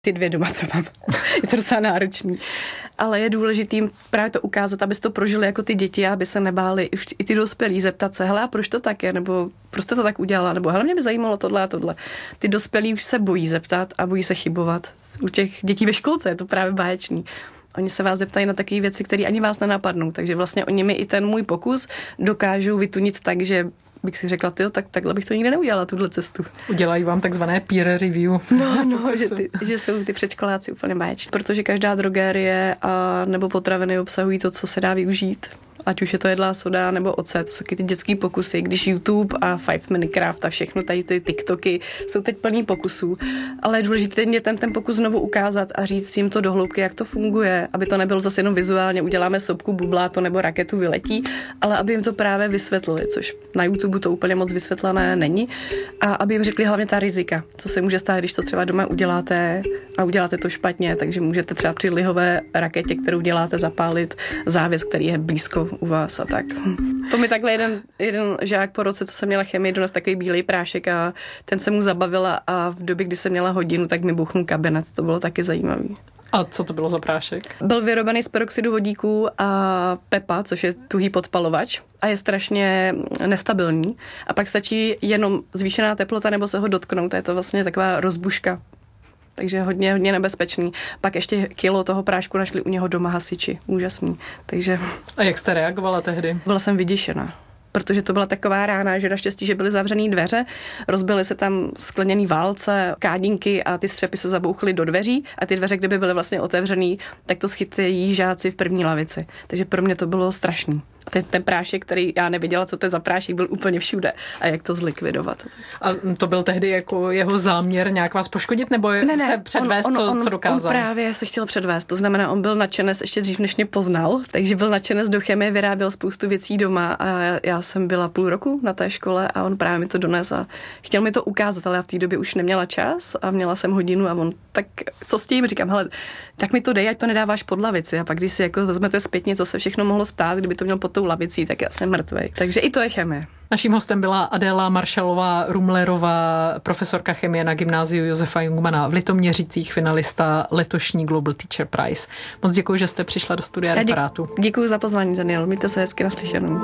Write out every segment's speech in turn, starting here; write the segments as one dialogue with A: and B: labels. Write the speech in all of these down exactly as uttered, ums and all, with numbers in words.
A: ty dvě doma, co mám. Je to docela náročný. Ale je důležitý právě to ukázat, aby to prožili jako ty děti a aby se nebáli už i ty dospělí zeptat se, hele, a proč to tak je, nebo proč jste to tak udělala, nebo hele, mě by zajímalo tohle a tohle. Ty dospělí už se bojí zeptat a bojí se chybovat. U těch dětí ve školce je to právě báječný. Oni se vás zeptají na takové věci, které ani vás nenapadnou, takže vlastně oni mi i ten můj pokus dokážou vytunit tak, že bych si řekla, tyjo, tak takhle bych to nikdy neudělala, tuhle cestu.
B: Udělají vám takzvané peer review.
A: No, no, že, ty, že jsou ty předškoláci úplně báječní, protože každá drogérie a nebo potraviny obsahují to, co se dá využít. Ať už je to jedlá soda nebo ocet, to jsou ty dětský pokusy, když YouTube a Five Minute Craft a všechno tady ty TikToky jsou teď plný pokusů, ale je důležité mě ten, ten pokus znovu ukázat a říct jim to do hloubky, jak to funguje, aby to nebylo zase jenom vizuálně, uděláme sopku, bublá to nebo raketu vyletí, ale aby jim to právě vysvětlili, což na YouTube to úplně moc vysvětlené není, a aby jim řekli hlavně ta rizika, co se může stát, když to třeba doma uděláte a uděláte to špatně, takže můžete třeba při lihové raketě, kterou děláte, zapálit závěs, který je blízko u vás a tak. To mi takhle jeden, jeden žák po roce, co jsem měla chemii, dones takový bílej prášek a ten se mu zabavila a v době, kdy jsem měla hodinu, tak mi buchnul kabinet. To bylo taky zajímavý.
B: A co to bylo za prášek?
A: Byl vyrobený z peroxidu vodíku a pepa, což je tuhý podpalovač a je strašně nestabilní. A pak stačí jenom zvýšená teplota nebo se ho dotknout. A je to vlastně taková rozbuška. Takže hodně, hodně nebezpečný. Pak ještě kilo toho prášku našli u něho doma hasiči. Úžasný. Takže...
B: A jak jste reagovala tehdy?
A: Byla jsem vyděšená. Protože to byla taková rána, že naštěstí, že byly zavřený dveře, rozbily se tam skleněný válce, kádinky a ty střepy se zabouchly do dveří a ty dveře, kdyby byly vlastně otevřený, tak to schytají žáci v první lavici. Takže pro mě to bylo strašný. Ten, ten prášek, který já nevěděla, co to je za prášek, byl úplně všude a jak to zlikvidovat.
B: A to byl tehdy jako jeho záměr nějak vás poškodit nebo ne, ne, se předvést, on, on, co,
A: on,
B: co dokázal?
A: On právě se chtěl předvést, to znamená, on byl nadšenec ještě dřív, než mě poznal, takže byl nadšenec do chemie, vyráběl spoustu věcí doma a já, já jsem byla půl roku na té škole a on právě mi to dones a chtěl mi to ukázat, ale já v té době už neměla čas a měla jsem hodinu a on, tak co s tím, říkám, hele, tak mi to dej, ať to nedáváš pod lavici a pak když si jako vezmete zpětně, co se všechno mohlo stát, kdyby to měl pod tou lavicí, tak já jsem mrtvej. Takže i to je chemie.
B: Naším hostem byla Adéla Maršalová-Rumlerová, profesorka chemie na gymnáziu Josefa Jungmana v Litoměřicích, finalista letošní Global Teacher Prize. Moc děkuji, že jste přišla do studia Referátu.
A: Děkuji za pozvání, Daniel. Mějte se hezky, naslyšenou.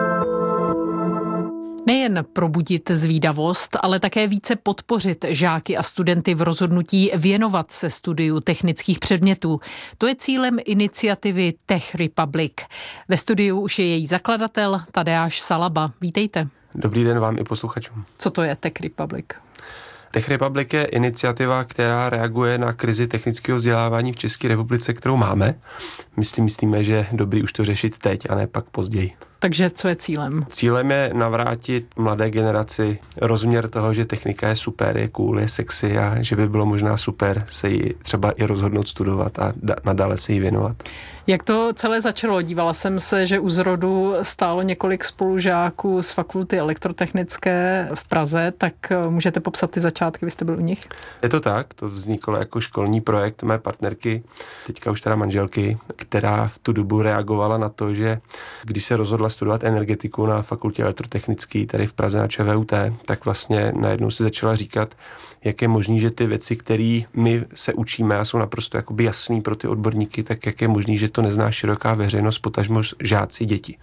B: Nejen probudit zvídavost, ale také více podpořit žáky a studenty v rozhodnutí věnovat se studiu technických předmětů. To je cílem iniciativy Tech Republic. Ve studiu už je její zakladatel Tadeáš Salaba. Vítejte.
C: Dobrý den vám i posluchačům.
B: Co to je Tech Republic?
C: Tech Republic je iniciativa, která reaguje na krizi technického vzdělávání v České republice, kterou máme. Myslím, myslíme, že je dobrý už to řešit teď a ne pak později.
B: Takže co je cílem?
C: Cílem je navrátit mladé generaci rozměr toho, že technika je super, je cool, je sexy a že by bylo možná super se ji třeba i rozhodnout studovat a da- nadále se jí věnovat.
B: Jak to celé začalo? Dívala jsem se, že u zrodu stálo několik spolužáků z fakulty elektrotechnické v Praze, tak můžete popsat ty začátky, vy jste byl u nich?
C: Je to tak, to vzniklo jako školní projekt mé partnerky, teďka už teda manželky, která v tu dobu reagovala na to, že když se rozhodla studovat energetiku na fakultě elektrotechnické tady v Praze na ČVUT, tak vlastně najednou si začala říkat, jak je možný, že ty věci, které my se učíme a jsou naprosto jakoby jasný pro ty odborníky, tak jak je možný, že to nezná široká veřejnost, potažmo žáci, děti.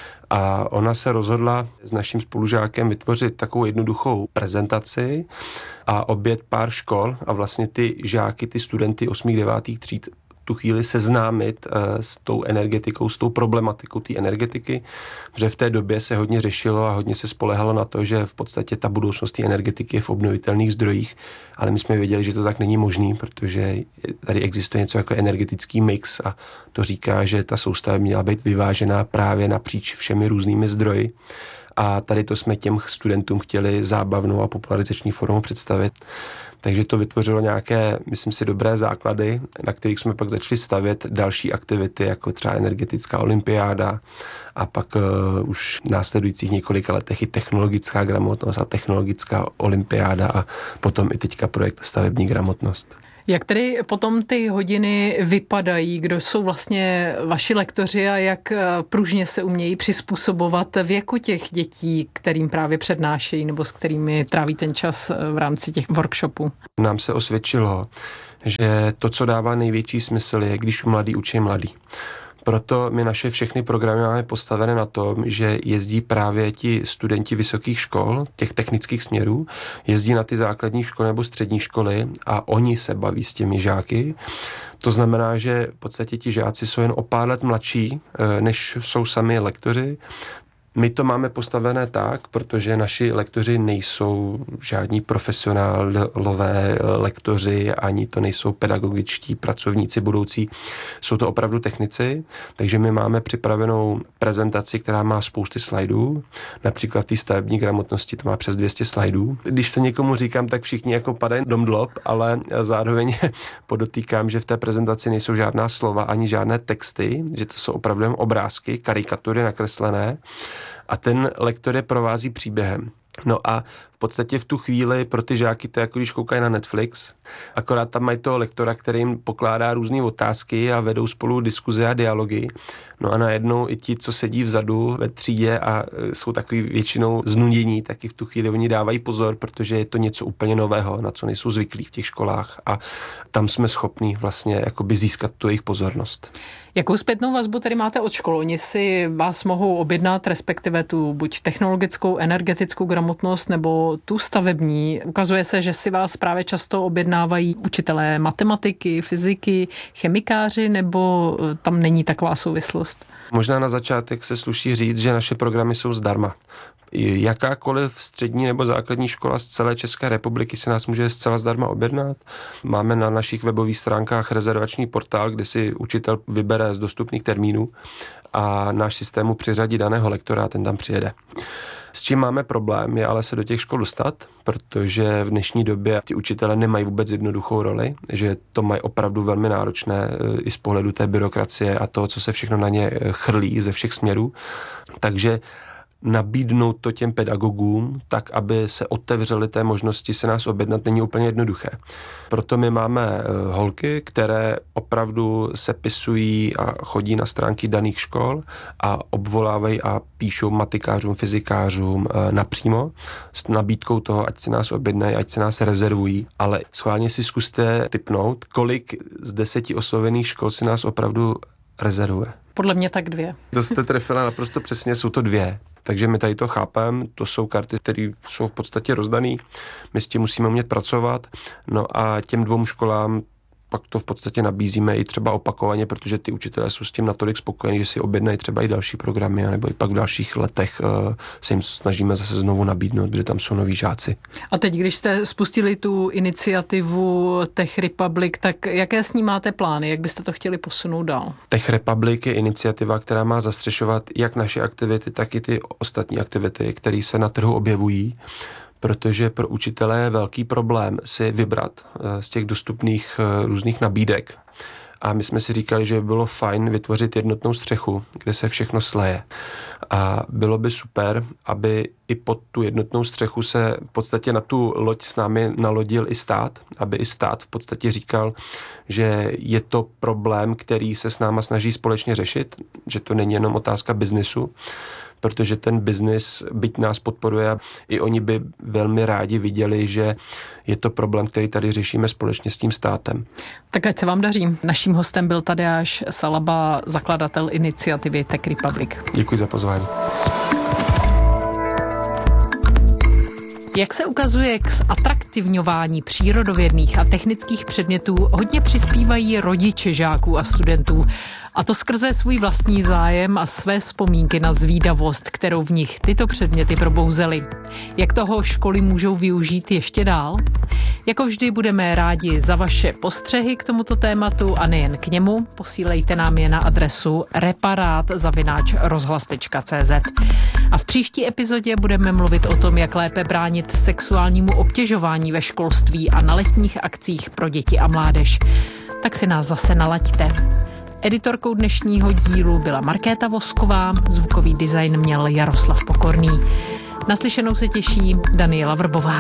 C: A ona se rozhodla s naším spolužákem vytvořit takovou jednoduchou prezentaci a obět pár škol a vlastně ty žáky, ty studenty osmých, devátých tříd tu chvíli seznámit uh, s tou energetikou, s tou problematikou té energetiky, protože v té době se hodně řešilo a hodně se spolehalo na to, že v podstatě ta budoucnost té energetiky je v obnovitelných zdrojích, ale my jsme věděli, že to tak není možný, protože tady existuje něco jako energetický mix a to říká, že ta soustava měla být vyvážená právě napříč všemi různými zdroji. A tady to jsme těm studentům chtěli zábavnou a popularizační formou představit. Takže to vytvořilo nějaké, myslím si, dobré základy, na kterých jsme pak začali stavět další aktivity, jako třeba energetická olympiáda a pak uh, už v následujících několika letech i technologická gramotnost a technologická olympiáda a potom i teďka projekt stavební gramotnost.
B: Jak tedy potom ty hodiny vypadají, kdo jsou vlastně vaši lektoři a jak pružně se umějí přizpůsobovat věku těch dětí, kterým právě přednášejí nebo s kterými tráví ten čas v rámci těch workshopů?
C: Nám se osvědčilo, že to, co dává největší smysl, je, když mladý učí mladý. Proto my naše všechny programy máme postavené na tom, že jezdí právě ti studenti vysokých škol, těch technických směrů, jezdí na ty základní školy nebo střední školy a oni se baví s těmi žáky. To znamená, že v podstatě ti žáci jsou jen o pár let mladší, než jsou sami lektoři. My to máme postavené tak, protože naši lektoři nejsou žádní profesionálové lektoři, ani to nejsou pedagogičtí pracovníci budoucí, jsou to opravdu technici, takže my máme připravenou prezentaci, která má spousty slajdů, například v té stavební gramotnosti to má přes dvě stě slajdů. Když to někomu říkám, tak všichni jako padají domdlob, ale zároveň podotýkám, že v té prezentaci nejsou žádná slova ani žádné texty, že to jsou opravdu obrázky, karikatury nakreslené, a ten lektor je provází příběhem. No a v podstatě v tu chvíli pro ty žáky to je jako když koukají na Netflix, akorát tam mají toho lektora, který jim pokládá různé otázky a vedou spolu diskuze a dialogy. No a najednou i ti, co sedí vzadu ve třídě a jsou takový většinou znudění, taky v tu chvíli oni dávají pozor, protože je to něco úplně nového, na co nejsou zvyklí v těch školách a tam jsme schopní vlastně jakoby získat tu jejich pozornost.
B: Jakou zpětnou vazbu tedy máte od škol? Oni si vás mohou objednat, respektive tu buď technologickou, energetickou gramotnost nebo tu stavební. Ukazuje se, že si vás právě často objednávají učitelé matematiky, fyziky, chemikáři, nebo tam není taková souvislost?
C: Možná na začátek se sluší říct, že naše programy jsou zdarma. Jakákoliv střední nebo základní škola z celé České republiky se nás může zcela zdarma objednat. Máme na našich webových stránkách rezervační portál, kde si učitel vybere z dostupných termínů a náš systém mu přiřadí daného lektora a ten tam přijede. S čím máme problém, je ale se do těch škol dostat, protože v dnešní době ti učitelé nemají vůbec jednoduchou roli, že to mají opravdu velmi náročné i z pohledu té byrokracie a toho, co se všechno na ně chrlí ze všech směrů. Takže nabídnout to těm pedagogům, tak aby se otevřely té možnosti se nás objednat, není úplně jednoduché. Proto my máme holky, které opravdu sepisují a chodí na stránky daných škol a obvolávají a píšou matikářům, fyzikářům napřímo s nabídkou toho, ať si nás objednají, ať si nás rezervují, ale schválně si zkuste tipnout, kolik z deseti oslovených škol si nás opravdu rezervuje.
B: Podle mě tak dvě.
C: To jste trefila naprosto přesně, jsou to dvě. Takže my tady to chápeme, to jsou karty, které jsou v podstatě rozdané, my s tím musíme umět pracovat, no a těm dvou školám pak to v podstatě nabízíme i třeba opakovaně, protože ty učitelé jsou s tím natolik spokojení, že si objednají třeba i další programy, nebo i pak v dalších letech uh, se jim snažíme zase znovu nabídnout, protože tam jsou noví žáci.
B: A teď, když jste spustili tu iniciativu Tech Republic, tak jaké s ní máte plány? Jak byste to chtěli posunout dál?
C: Tech Republic je iniciativa, která má zastřešovat jak naše aktivity, tak i ty ostatní aktivity, které se na trhu objevují, protože pro učitele je velký problém si vybrat z těch dostupných různých nabídek. A my jsme si říkali, že by bylo fajn vytvořit jednotnou střechu, kde se všechno sleje. A bylo by super, aby i pod tu jednotnou střechu se v podstatě na tu loď s námi nalodil i stát, aby i stát v podstatě říkal, že je to problém, který se s náma snaží společně řešit, že to není jenom otázka biznisu, protože ten biznis, byť nás podporuje, i oni by velmi rádi viděli, že je to problém, který tady řešíme společně s tím státem.
B: Tak ať se vám daří. Naším hostem byl Tadeáš Salaba, zakladatel iniciativy Tech Republic.
C: Děkuji za pozvání.
B: Jak se ukazuje, k zatraktivňování přírodovědných a technických předmětů hodně přispívají rodiče žáků a studentů. A to skrze svůj vlastní zájem a své vzpomínky na zvídavost, kterou v nich tyto předměty probouzely. Jak toho školy můžou využít ještě dál? Jako vždy budeme rádi za vaše postřehy k tomuto tématu a nejen k němu. Posílejte nám je na adresu reparát zavináč rozhlas tečka cé zet. A v příští epizodě budeme mluvit o tom, jak lépe bránit sexuálnímu obtěžování ve školství a na letních akcích pro děti a mládež. Tak si nás zase nalaďte. Editorkou dnešního dílu byla Markéta Vosková, zvukový design měl Jaroslav Pokorný. Naslyšenou se těší Daniela Vrbová.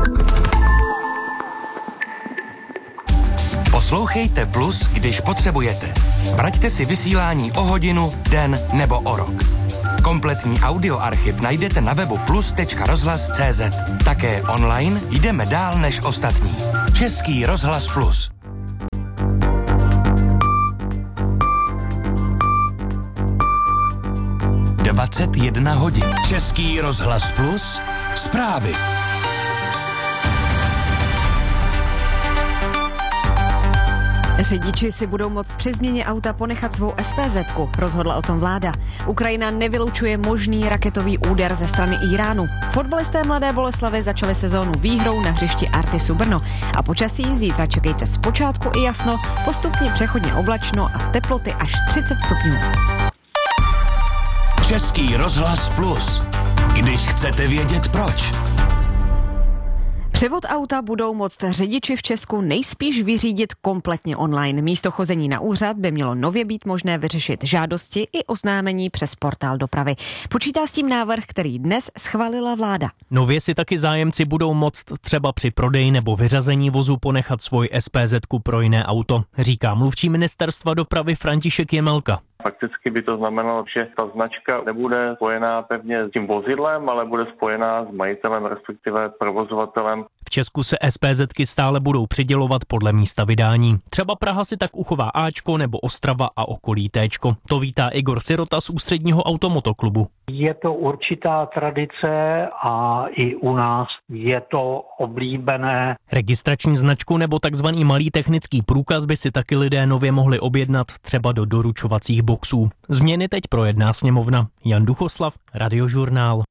D: Poslouchejte Plus, když potřebujete. Vraťte si vysílání o hodinu, den nebo o rok. Kompletní audioarchiv najdete na webu plus tečka rozhlas tečka cé zet. Také online jdeme dál než ostatní. Český rozhlas Plus. dvacet jedna hodin. Český rozhlas Plus, zprávy.
E: Řidiči si budou moct při změně auta ponechat svou es pé zetku, rozhodla o tom vláda. Ukrajina nevylučuje možný raketový úder ze strany Íránu. Fotbalisté Mladé Boleslavi začali sezónu výhrou na hřišti Artisu Brno. A počasí zítra čekejte zpočátku i jasno, postupně přechodně oblačno a teploty až třicet stupňů.
D: Český rozhlas Plus. Když chcete vědět proč.
E: Převod auta budou moct řidiči v Česku nejspíš vyřídit kompletně online. Místo chození na úřad by mělo nově být možné vyřešit žádosti i oznámení přes portál dopravy. Počítá s tím návrh, který dnes schválila vláda.
F: Nově si taky zájemci budou moct třeba při prodeji nebo vyřazení vozu ponechat svůj es pé zetku pro jiné auto, říká mluvčí ministerstva dopravy František Jemelka.
G: Fakticky by to znamenalo, že ta značka nebude spojená pevně s tím vozidlem, ale bude spojená s majitelem, respektive provozovatelem.
F: V Česku se es pé zetky stále budou přidělovat podle místa vydání. Třeba Praha si tak uchová Ačko nebo Ostrava a okolí Téčko. To vítá Igor Sirota z Ústředního automotoklubu.
H: Je to určitá tradice a i u nás je to oblíbené.
F: Registrační značku nebo takzvaný malý technický průkaz by si taky lidé nově mohli objednat třeba do doručovacích boxů. Změny teď projedná sněmovna. Jan Duchoslav, Radiožurnál.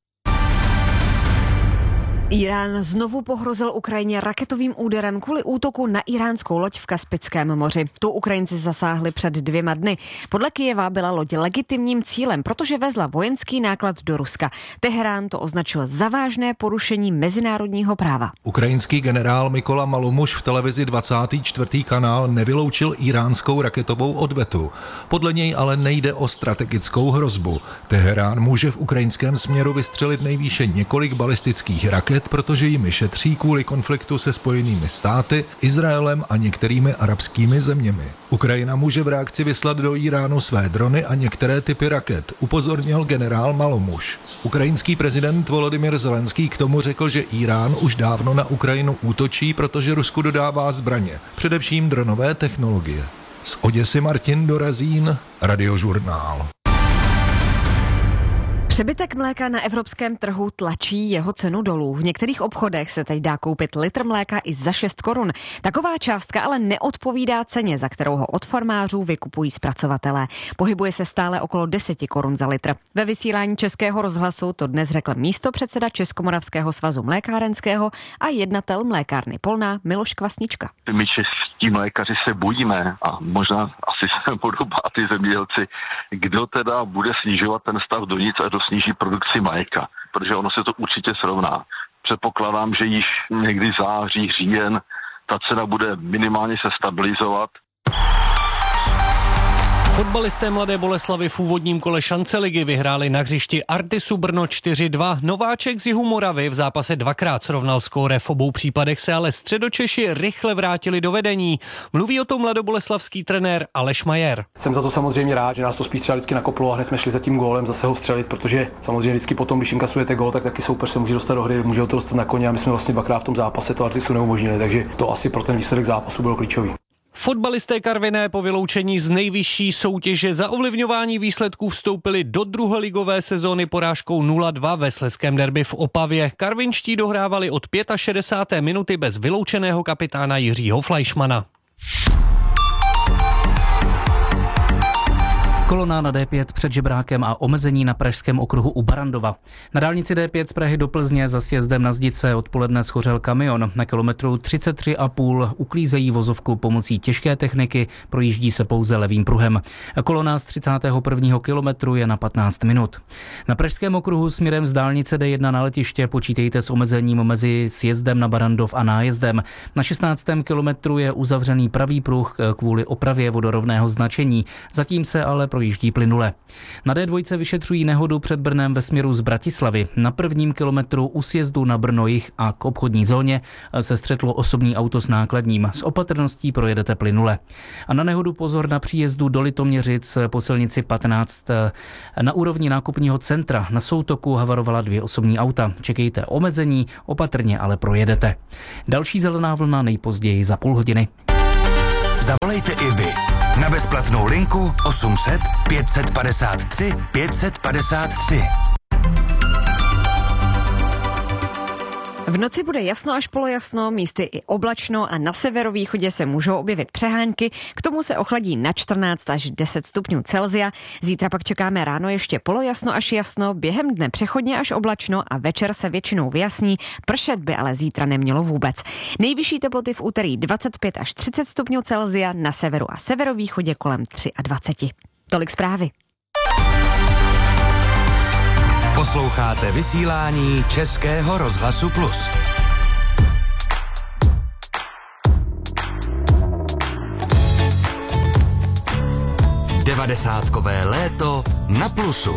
E: Irán znovu pohrozil Ukrajině raketovým úderem kvůli útoku na iránskou loď v Kaspickém moři. Tu Ukrajinci zasáhli před dvěma dny. Podle Kyjeva byla loď legitimním cílem, protože vezla vojenský náklad do Ruska. Teherán to označil za vážné porušení mezinárodního práva.
I: Ukrajinský generál Mykola Malumuš v televizi dvacátý čtvrtý kanál nevyloučil iránskou raketovou odvetu. Podle něj ale nejde o strategickou hrozbu. Teherán může v ukrajinském směru vystřelit nejvýše několik balistických raket, protože jimi šetří kvůli konfliktu se Spojenými státy, Izraelem a některými arabskými zeměmi. Ukrajina může v reakci vyslat do Iránu své drony a některé typy raket, upozornil generál Malumuš. Ukrajinský prezident Volodymyr Zelenský k tomu řekl, že Irán už dávno na Ukrajinu útočí, protože Rusku dodává zbraně, především dronové technologie. Z Oděsy Martin Dorazín, Radiožurnál.
E: Přebytek mléka na evropském trhu tlačí jeho cenu dolů. V některých obchodech se teď dá koupit litr mléka i za šest korun. Taková částka ale neodpovídá ceně, za kterou ho od farmářů vykupují zpracovatelé. Pohybuje se stále okolo deset korun za litr. Ve vysílání Českého rozhlasu to dnes řekl místopředseda Českomoravského svazu mlékárenského a jednatel mlékárny Polná Miloš Kvasnička.
J: My čeští mlékaři se bojíme a možná asi se budou bát ty zemědělci, kdo teda bude snižovat ten stav do nic a do sníží produkci mléka, protože ono se to určitě srovná. Předpokládám, že již někdy září, říjen ta cena bude minimálně se stabilizovat.
F: Fotbalisté Mladé Boleslavy v úvodním kole šance ligy vyhráli na hřišti Artisu Brno čtyři dva. Nováček z Jihu Moravy v zápase dvakrát srovnal skóre. V obou případech se ale Středočeši rychle vrátili do vedení. Mluví o tom mladoboleslavský trenér Aleš Majer.
K: Jsem za to samozřejmě rád, že nás to spíš třeba vždycky nakoplo a hned jsme šli za tím gólem zase ho vstřelit, protože samozřejmě vždycky potom, když inkasujete gól, tak taky soupeř se může dostat do hry, může ho to dostat na koně a my jsme vlastně dvakrát v tom zápase to Artisu neumožnili, takže to asi pro ten výsledek zápasu bylo klíčový.
F: Fotbalisté Karviné po vyloučení z nejvyšší soutěže za ovlivňování výsledků vstoupili do druholigové sezóny porážkou nula dva ve slezském derby v Opavě. Karvinští dohrávali od šedesáté páté minuty bez vyloučeného kapitána Jiřího Fleischmana.
L: Kolona na dé pět před Žebrákem a omezení na pražském okruhu u Barandova. Na dálnici dé pět z Prahy do Plzně za sjezdem na Zdice odpoledne schořel kamion. Na kilometru třicet tři a půl uklízejí vozovku pomocí těžké techniky, projíždí se pouze levým pruhem. Kolona z třicátého prvního kilometru je na patnáct minut. Na pražském okruhu směrem z dálnice dé jedna na letiště počítejte s omezením mezi sjezdem na Barandov a nájezdem. Na šestnáctém kilometru je uzavřený pravý pruh kvůli opravě vodorovného značení. Zatím se ale projíždí plynule. Na dé dva vyšetřují nehodu před Brnem ve směru z Bratislavy. Na prvním kilometru u sjezdu na Brno jih a k obchodní zóně se střetlo osobní auto s nákladním. S opatrností projedete plynule. A na nehodu pozor na příjezdu do Litoměřic po silnici patnáct. Na úrovni nákupního centra na Soutoku havarovala dvě osobní auta. Čekejte omezení, opatrně ale projedete. Další zelená vlna nejpozději za půl hodiny.
D: Zavolejte i vy. Na bezplatnou linku osm set pět padesát tři pět padesát tři.
E: V noci bude jasno až polojasno, místy i oblačno a na severovýchodě se můžou objevit přehánky. K tomu se ochladí na čtrnáct až deset stupňů Celsia. Zítra pak čekáme ráno ještě polojasno až jasno, během dne přechodně až oblačno a večer se většinou vyjasní. Pršet by ale zítra nemělo vůbec. Nejvyšší teploty v úterý dvacet pět až třicet stupňů Celsia, na severu a severovýchodě kolem dvacet tři. Tolik zprávy.
D: Posloucháte vysílání Českého rozhlasu Plus. Devadesátkové léto na Plusu.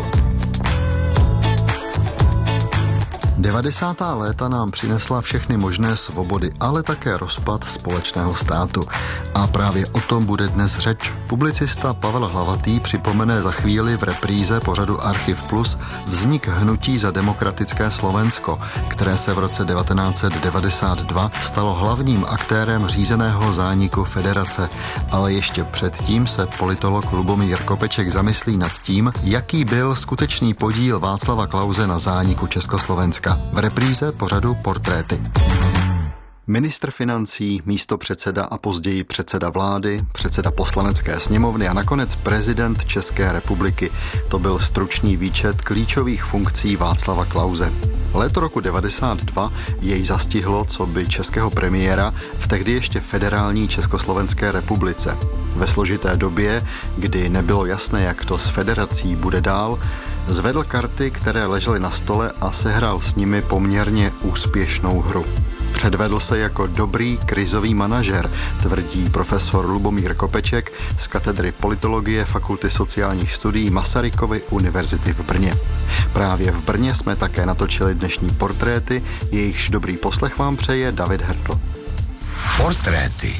M: devadesátá léta nám přinesla všechny možné svobody, ale také rozpad společného státu. A právě o tom bude dnes řeč. Publicista Pavel Hlavatý připomene za chvíli v repríze pořadu Archiv Plus vznik hnutí za demokratické Slovensko, které se v roce devatenáct set devadesát dva stalo hlavním aktérem řízeného zániku federace. Ale ještě předtím se politolog Lubomír Kopeček zamyslí nad tím, jaký byl skutečný podíl Václava Klause na zániku Československa. V repríze pořadu Portréty. Ministr financí, místopředseda a později předseda vlády, předseda poslanecké sněmovny a nakonec prezident České republiky. To byl stručný výčet klíčových funkcí Václava Klause. Léto roku devadesát dva jej zastihlo coby českého premiéra v tehdy ještě federální Československé republice. Ve složité době, kdy nebylo jasné, jak to s federací bude dál, zvedl karty, které ležely na stole a sehrál s nimi poměrně úspěšnou hru. Předvedl se jako dobrý krizový manažer, tvrdí profesor Lubomír Kopeček z katedry politologie Fakulty sociálních studií Masarykovy univerzity v Brně. Právě v Brně jsme také natočili dnešní portréty, jejichž dobrý poslech vám přeje David Hertl.
D: Portréty.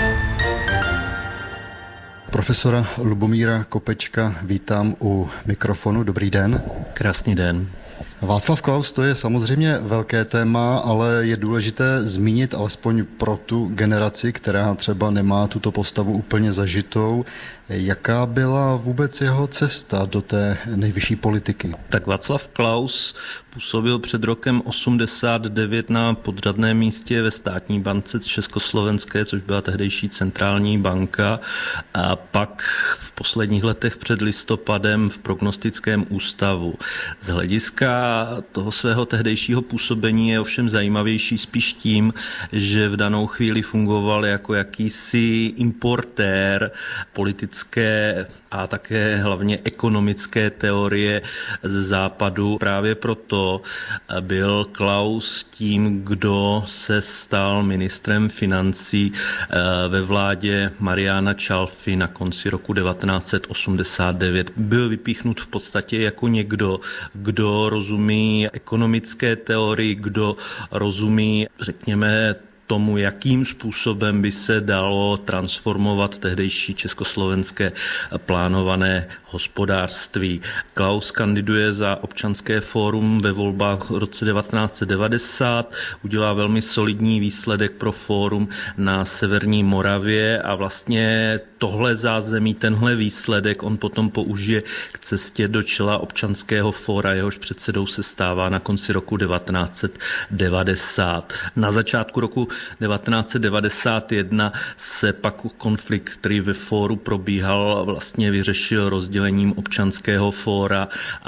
M: Profesora Lubomíra Kopečka vítám u mikrofonu. Dobrý den.
N: Krásný den.
M: Václav Klaus, to je samozřejmě velké téma, ale je důležité zmínit alespoň pro tu generaci, která třeba nemá tuto postavu úplně zažitou, jaká byla vůbec jeho cesta do té nejvyšší politiky.
N: Tak Václav Klaus působil před rokem osmdesát devět na podřadném místě ve státní bance československé, což byla tehdejší centrální banka, a pak v posledních letech před listopadem v prognostickém ústavu. Z hlediska toho svého tehdejšího působení je ovšem zajímavější spíš tím, že v danou chvíli fungoval jako jakýsi importér politické a také hlavně ekonomické teorie ze západu. Právě proto byl Klaus tím, kdo se stal ministrem financí ve vládě Mariana Čalfy na konci roku devatenáct set osmdesát devět. Byl vypíchnut v podstatě jako někdo, kdo rozumí ekonomické teorii, kdo rozumí, řekněme, tomu, jakým způsobem by se dalo transformovat tehdejší československé plánované hospodářství. Klaus kandiduje za Občanské fórum ve volbách v roce devatenáct set devadesát, udělá velmi solidní výsledek pro fórum na severní Moravě a vlastně tohle zázemí, tenhle výsledek on potom použije k cestě do čela Občanského fóra, jehož předsedou se stává na konci roku devatenáct set devadesát. Na začátku roku devatenáct set devadesát jedna se pak konflikt, který ve fóru probíhal, vlastně vyřešil rozdělením Občanského fóra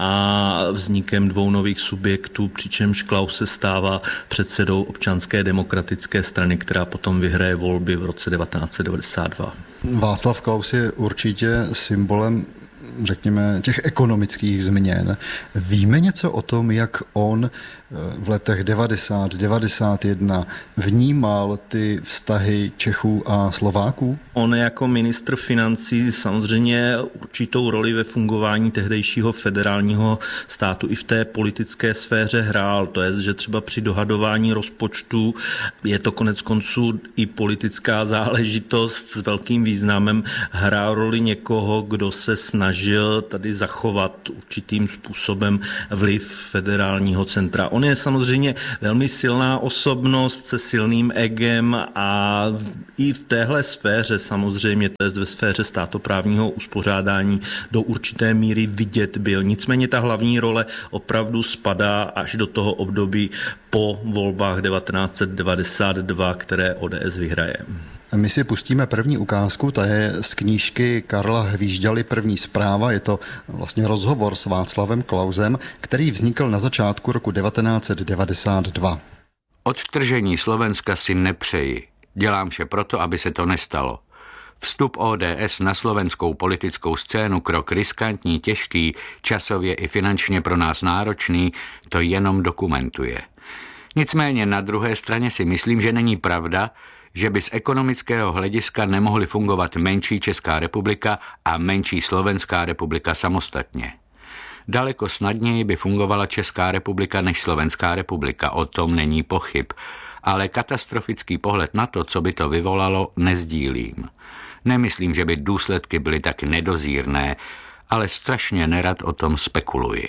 N: a vznikem dvou nových subjektů, přičemž Klaus se stává předsedou Občanské demokratické strany, která potom vyhraje volby v roce devatenáct set devadesát dva.
M: Václav Klaus je určitě symbolem, řekněme, těch ekonomických změn. Víme něco o tom, jak on v letech devadesát, devadesát jedna vnímal ty vztahy Čechů a Slováků?
N: On jako ministr financí samozřejmě určitou roli ve fungování tehdejšího federálního státu i v té politické sféře hrál. To je, že třeba při dohadování rozpočtu je to konec konců i politická záležitost s velkým významem, hrál roli někoho, kdo se snaží snažil tady zachovat určitým způsobem vliv federálního centra. On je samozřejmě velmi silná osobnost se silným egem a i v téhle sféře samozřejmě, to je ve sféře státoprávního uspořádání, do určité míry vidět byl. Nicméně ta hlavní role opravdu spadá až do toho období po volbách devatenáct set devadesát dva, které O D S vyhraje.
M: My si pustíme první ukázku, ta je z knížky Karla Hvížďaly První zpráva, je to vlastně rozhovor s Václavem Klausem, který vznikl na začátku roku devatenáct set devadesát dva.
O: Odtržení Slovenska si nepřeji. Dělám vše proto, aby se to nestalo. Vstup O D S na slovenskou politickou scénu, krok riskantní, těžký, časově i finančně pro nás náročný, to jenom dokumentuje. Nicméně na druhé straně si myslím, že není pravda, že by z ekonomického hlediska nemohly fungovat menší Česká republika a menší Slovenská republika samostatně. Daleko snadněji by fungovala Česká republika než Slovenská republika, o tom není pochyb, ale katastrofický pohled na to, co by to vyvolalo, nezdílím. Nemyslím, že by důsledky byly tak nedozírné, ale strašně nerad o tom spekuluji.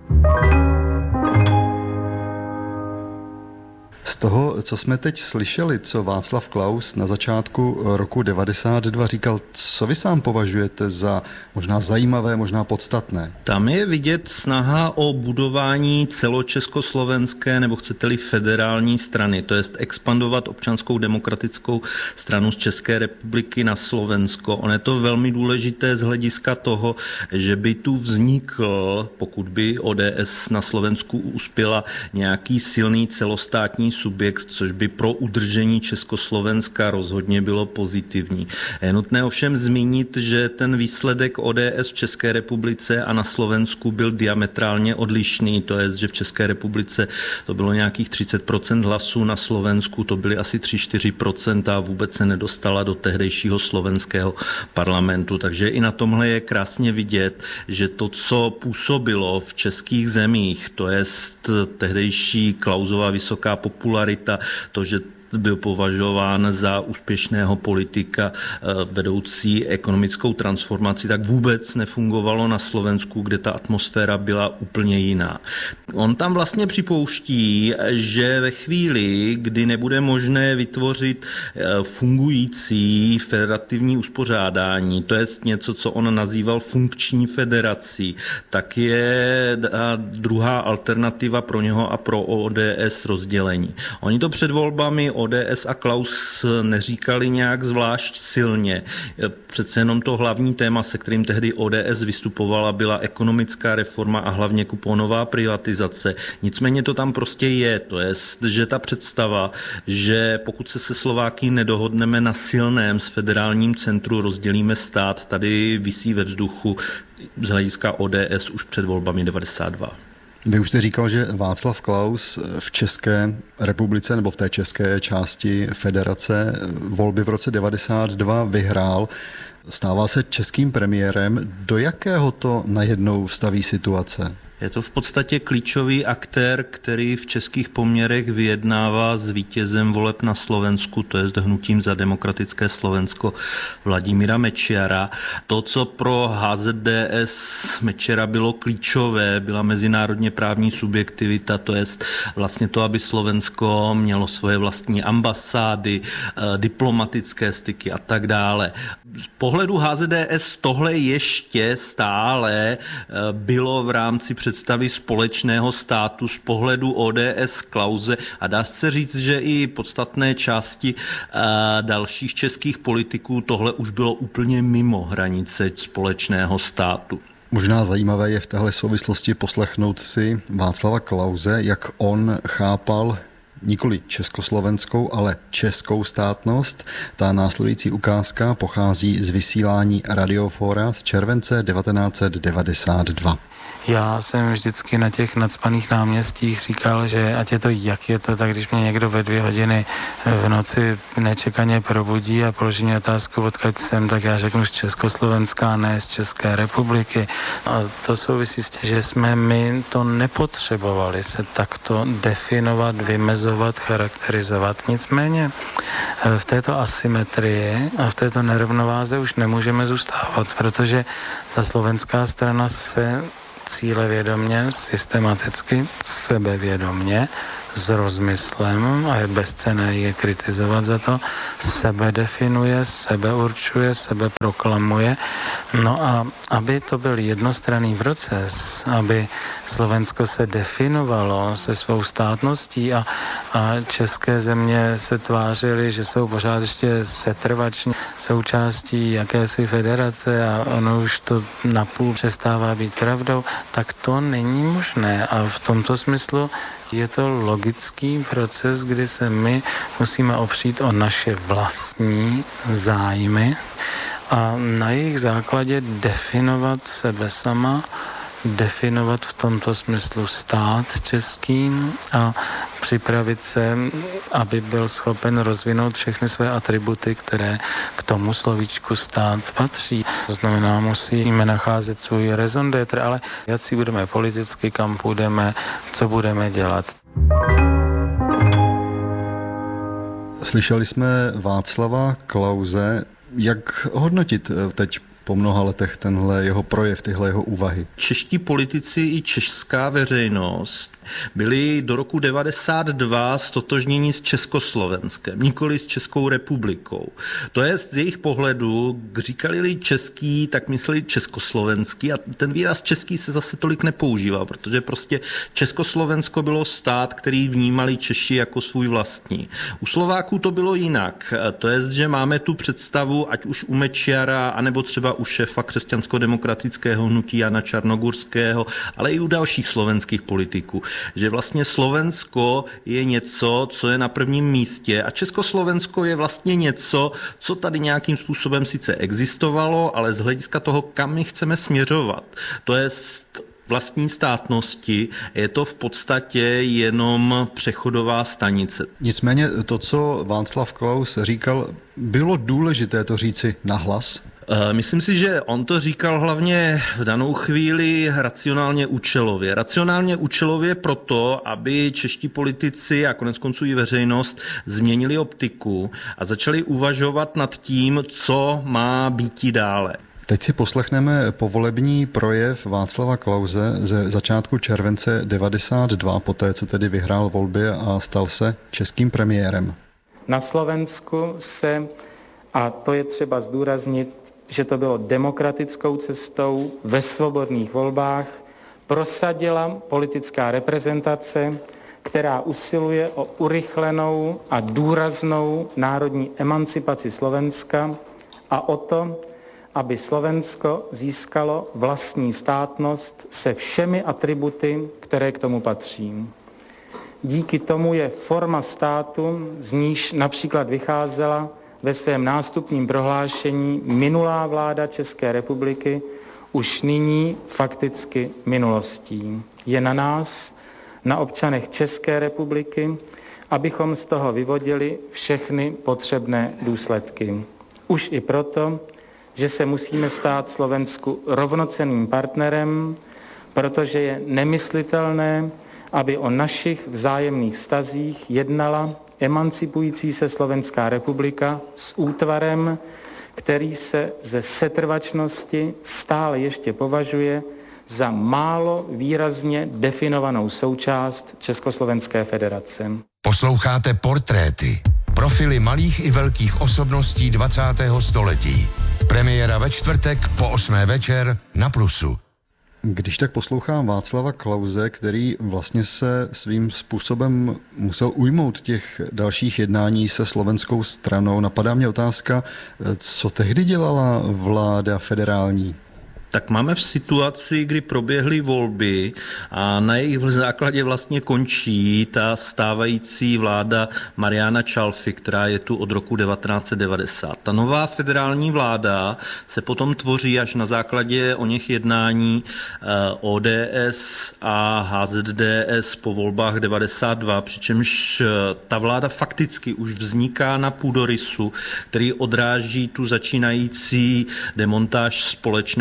M: Z toho, co jsme teď slyšeli, co Václav Klaus na začátku roku devadesát dva říkal, co vy sám považujete za možná zajímavé, možná podstatné?
N: Tam je vidět snaha o budování celočeskoslovenské, nebo chcete-li federální strany, to jest expandovat občanskou demokratickou stranu z České republiky na Slovensko. On je to velmi důležité z hlediska toho, že by tu vznikl, pokud by O D S na Slovensku uspěla, nějaký silný celostátní subjekt, což by pro udržení Československa rozhodně bylo pozitivní. Je nutné ovšem zmínit, že ten výsledek O D S v České republice a na Slovensku byl diametrálně odlišný, to je, že v České republice to bylo nějakých třicet procent hlasů, na Slovensku to byly asi tři až čtyři procenta a vůbec se nedostala do tehdejšího slovenského parlamentu. Takže i na tomhle je krásně vidět, že to, co působilo v českých zemích, to je tehdejší Klausova vysoká popularita, to, že byl považován za úspěšného politika vedoucí ekonomickou transformaci, tak vůbec nefungovalo na Slovensku, kde ta atmosféra byla úplně jiná. On tam vlastně připouští, že ve chvíli, kdy nebude možné vytvořit fungující federativní uspořádání, to je něco, co on nazýval funkční federací, tak je druhá alternativa pro něho a pro O D S rozdělení. Oni to před volbami O D S a Klaus neříkali nějak zvlášť silně. Přece jenom to hlavní téma, se kterým tehdy O D S vystupovala, byla ekonomická reforma a hlavně kuponová privatizace. Nicméně to tam prostě je. To je, že ta představa, že pokud se se Slováky nedohodneme na silném s federálním centru, rozdělíme stát, tady visí ve vzduchu z hlediska O D S už před volbami devadesát dva.
M: Vy už jste říkal, že Václav Klaus v České republice nebo v té české části federace volby v roce devadesát dva vyhrál. Stává se českým premiérem. Do jakého to najednou staví situace?
N: Je to v podstatě klíčový aktér, který v českých poměrech vyjednává s vítězem voleb na Slovensku, to je s hnutím Za demokratické Slovensko Vladimíra Mečiara. To, co pro H Z D S Mečiara bylo klíčové, byla mezinárodně právní subjektivita, to je vlastně to, aby Slovensko mělo svoje vlastní ambasády, diplomatické styky a tak dále. Z pohledu H Z D S tohle ještě stále bylo v rámci představy společného státu z pohledu O D S Klause a dá se říct, že i podstatné části dalších českých politiků tohle už bylo úplně mimo hranice společného státu.
M: Možná zajímavé je v téhle souvislosti poslechnout si Václava Klause, jak on chápal nikoli československou, ale českou státnost. Ta následující ukázka pochází z vysílání Radiofóra z července devatenáct set devadesát dva.
P: Já jsem vždycky na těch nacpaných náměstích říkal, že ať je to jak je to, tak když mě někdo ve dvě hodiny v noci nečekaně probudí a položí mě otázku, odkud jsem, tak já řeknu z Československa, ne z České republiky. A to souvisí s tím, že jsme my to nepotřebovali se takto definovat, vymezovat posuzovat, charakterizovat. Nicméně v této asymetrii a v této nerovnováze už nemůžeme zůstávat, protože ta slovenská strana se cílevědomě, systematicky, sebevědomě, s rozmyslem, a je bezcenné je kritizovat za to, sebe definuje, sebe určuje, sebe proklamuje. No a aby to byl jednostranný proces, aby Slovensko se definovalo se svou státností a, a české země se tvářily, že jsou pořád ještě setrvační součástí jakési federace a ono už to napůl přestává být pravdou, tak to není možné. A v tomto smyslu je to logický proces, kdy se my musíme opřít o naše vlastní zájmy a na jejich základě definovat sebe sama, definovat v tomto smyslu stát český a připravit se, aby byl schopen rozvinout všechny své atributy, které k tomu slovíčku stát patří. To znamená, musíme nacházet svůj raison d'être, ale jak si budeme politicky, kam půjdeme, co budeme dělat.
M: Slyšeli jsme Václava Klause. Jak hodnotit teď po mnoha letech tenhle jeho projev, tyhle jeho úvahy?
N: Čeští politici i česká veřejnost byli do roku devadesát dva stotožněni s Československem, nikoli s Českou republikou. To je z jejich pohledu, říkali-li český, tak mysleli československý a ten výraz český se zase tolik nepoužíval, protože prostě Československo bylo stát, který vnímali Češi jako svůj vlastní. U Slováků to bylo jinak. To je, že máme tu představu, ať už u Mečiara, anebo třeba u šéfa křesťansko-demokratického hnutí Jana Čarnogurského, ale i u dalších slovenských politiků, že vlastně Slovensko je něco, co je na prvním místě a Československo je vlastně něco, co tady nějakým způsobem sice existovalo, ale z hlediska toho, kam my chceme směřovat. To je vlastní státnosti, je to v podstatě jenom přechodová stanice.
M: Nicméně to, co Václav Klaus říkal, bylo důležité to říci nahlas?
N: Myslím si, že on to říkal hlavně v danou chvíli racionálně účelově. Racionálně účelově proto, aby čeští politici a konec konců i veřejnost změnili optiku a začali uvažovat nad tím, co má býti dále.
M: Teď si poslechneme povolební projev Václava Klause ze začátku července devadesát dva, poté co tedy vyhrál volby a stal se českým premiérem.
P: Na Slovensku se, a to je třeba zdůraznit, že to bylo demokratickou cestou ve svobodných volbách, prosadila politická reprezentace, která usiluje o urychlenou a důraznou národní emancipaci Slovenska a o to, aby Slovensko získalo vlastní státnost se všemi atributy, které k tomu patří. Díky tomu je forma státu, z níž například vycházela ve svém nástupním prohlášení minulá vláda České republiky, už nyní fakticky minulostí. Je na nás, na občanech České republiky, abychom z toho vyvodili všechny potřebné důsledky. Už i proto, že se musíme stát Slovensku rovnocenným partnerem, protože je nemyslitelné, aby o našich vzájemných vztazích jednala emancipující se Slovenská republika s útvarem, který se ze setrvačnosti stále ještě považuje za málo výrazně definovanou součást Československé federace.
Q: Posloucháte Portréty, profily malých i velkých osobností dvacátého století. Premiéra ve čtvrtek po osmé večer na Plusu.
M: Když tak poslouchám Václava Klause, který vlastně se svým způsobem musel ujmout těch dalších jednání se slovenskou stranou, napadá mě otázka, co tehdy dělala vláda federální?
N: Tak máme v situaci, kdy proběhly volby a na jejich základě vlastně končí ta stávající vláda Mariana Čalfy, která je tu od roku devatenáct set devadesát. Ta nová federální vláda se potom tvoří až na základě o něch jednání O D S a H Z D S po volbách devadesát dva, přičemž ta vláda fakticky už vzniká na půdorysu, který odráží tu začínající demontáž společného státu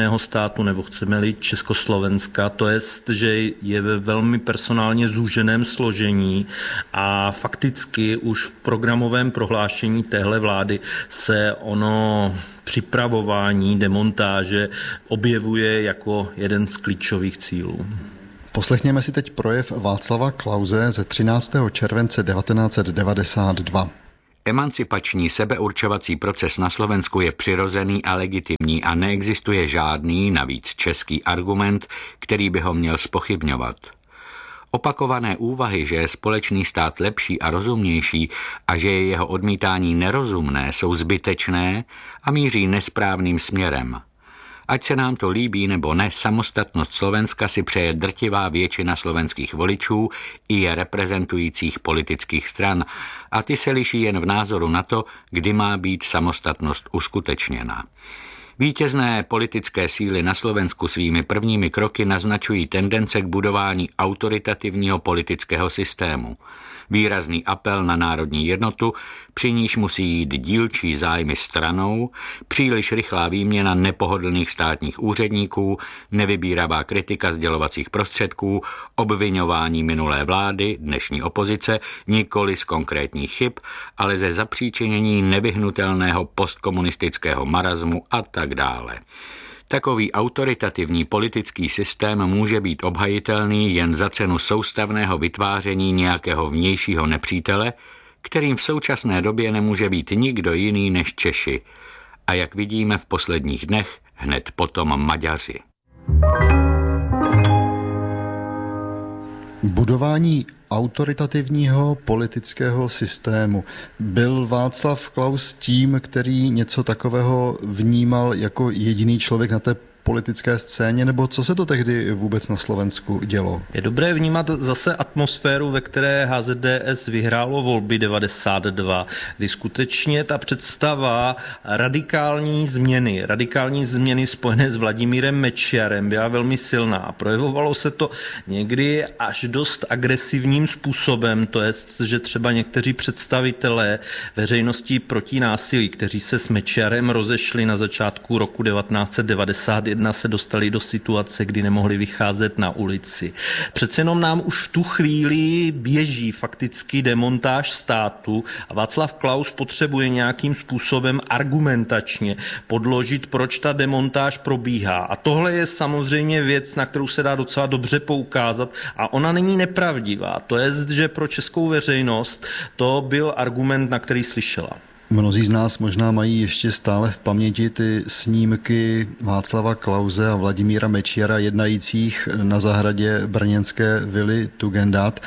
N: státu, nebo chceme-li Československa, to jest, že je ve velmi personálně zúženém složení a fakticky už v programovém prohlášení téhle vlády se ono připravování demontáže objevuje jako jeden z klíčových cílů.
M: Poslechněme si teď projev Václava Klause ze třináctého července devatenáct set devadesát dva.
O: Emancipační sebeurčovací proces na Slovensku je přirozený a legitimní a neexistuje žádný, navíc český argument, který by ho měl zpochybňovat. Opakované úvahy, že je společný stát lepší a rozumnější a že je jeho odmítání nerozumné, jsou zbytečné a míří nesprávným směrem. Ať se nám to líbí nebo ne, samostatnost Slovenska si přeje drtivá většina slovenských voličů i je reprezentujících politických stran a ty se liší jen v názoru na to, kdy má být samostatnost uskutečněna. Vítězné politické síly na Slovensku svými prvními kroky naznačují tendence k budování autoritativního politického systému. Výrazný apel na národní jednotu, při níž musí jít dílčí zájmy stranou, příliš rychlá výměna nepohodlných státních úředníků, nevybíravá kritika sdělovacích prostředků, obviňování minulé vlády, dnešní opozice, nikoli z konkrétních chyb, ale ze zapříčinění nevyhnutelného postkomunistického marazmu a tak dále. Takový autoritativní politický systém může být obhajitelný jen za cenu soustavného vytváření nějakého vnějšího nepřítele, kterým v současné době nemůže být nikdo jiný než Češi. A jak vidíme v posledních dnech, hned potom Maďaři.
M: Budování autoritativního politického systému. Byl Václav Klaus tím, který něco takového vnímal jako jediný člověk na té politické scéně, nebo co se to tehdy vůbec na Slovensku dělo?
N: Je dobré vnímat zase atmosféru, ve které H Z D S vyhrálo volby devadesát dva, kdy skutečně ta představa radikální změny, radikální změny spojené s Vladimírem Mečiarem byla velmi silná. Projevovalo se to někdy až dost agresivním způsobem, to je, že třeba někteří představitelé veřejnosti proti násilí, kteří se s Mečiarem rozešli na začátku roku devatenáct set devadesát jedna, se dostali do situace, kdy nemohli vycházet na ulici. Přece jenom nám už v tu chvíli běží fakticky demontáž státu a Václav Klaus potřebuje nějakým způsobem argumentačně podložit, proč ta demontáž probíhá. A tohle je samozřejmě věc, na kterou se dá docela dobře poukázat a ona není nepravdivá. To je, že pro českou veřejnost to byl argument, na který slyšela.
M: Mnozí z nás možná mají ještě stále v paměti ty snímky Václava Klause a Vladimíra Mečiara jednajících na zahradě brněnské vily Tugendhat,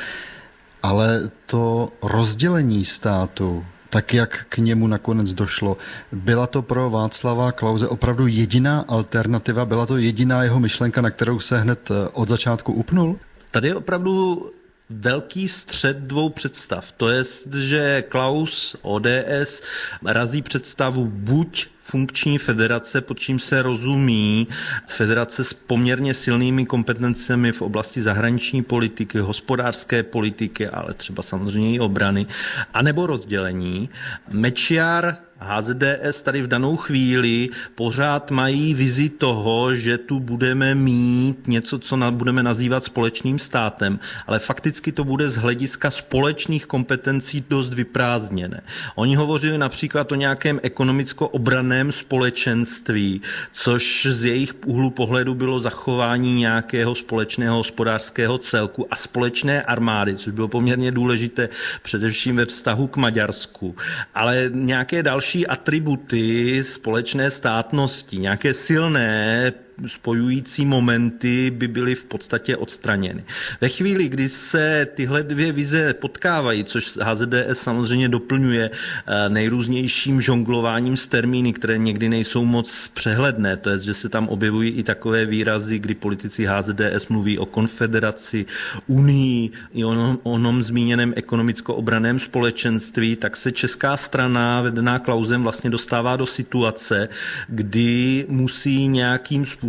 M: ale to rozdělení státu, tak jak k němu nakonec došlo, byla to pro Václava Klause opravdu jediná alternativa, byla to jediná jeho myšlenka, na kterou se hned od začátku upnul?
N: Tady je opravdu velký střed dvou představ. To je, že Klaus, O D S, razí představu buď funkční federace, pod čím se rozumí federace s poměrně silnými kompetencemi v oblasti zahraniční politiky, hospodářské politiky, ale třeba samozřejmě i obrany, anebo rozdělení. Mečiar, H Z D S tady v danou chvíli pořád mají vizi toho, že tu budeme mít něco, co na, budeme nazývat společným státem, ale fakticky to bude z hlediska společných kompetencí dost vyprázdněné. Oni hovořili například o nějakém ekonomicko-obranném společenství, což z jejich úhlu pohledu bylo zachování nějakého společného hospodářského celku a společné armády, což bylo poměrně důležité především ve vztahu k Maďarsku. Ale nějaké další atributy společné státnosti, nějaké silné spojující momenty by byly v podstatě odstraněny. Ve chvíli, kdy se tyhle dvě vize potkávají, což H Z D S samozřejmě doplňuje nejrůznějším žonglováním s termíny, které někdy nejsou moc přehledné, to je, že se tam objevují i takové výrazy, kdy politici H Z D S mluví o konfederaci, unii, i o onom zmíněném ekonomicko-obraném společenství, tak se česká strana vedená Klausem vlastně dostává do situace, kdy musí nějakým způsobem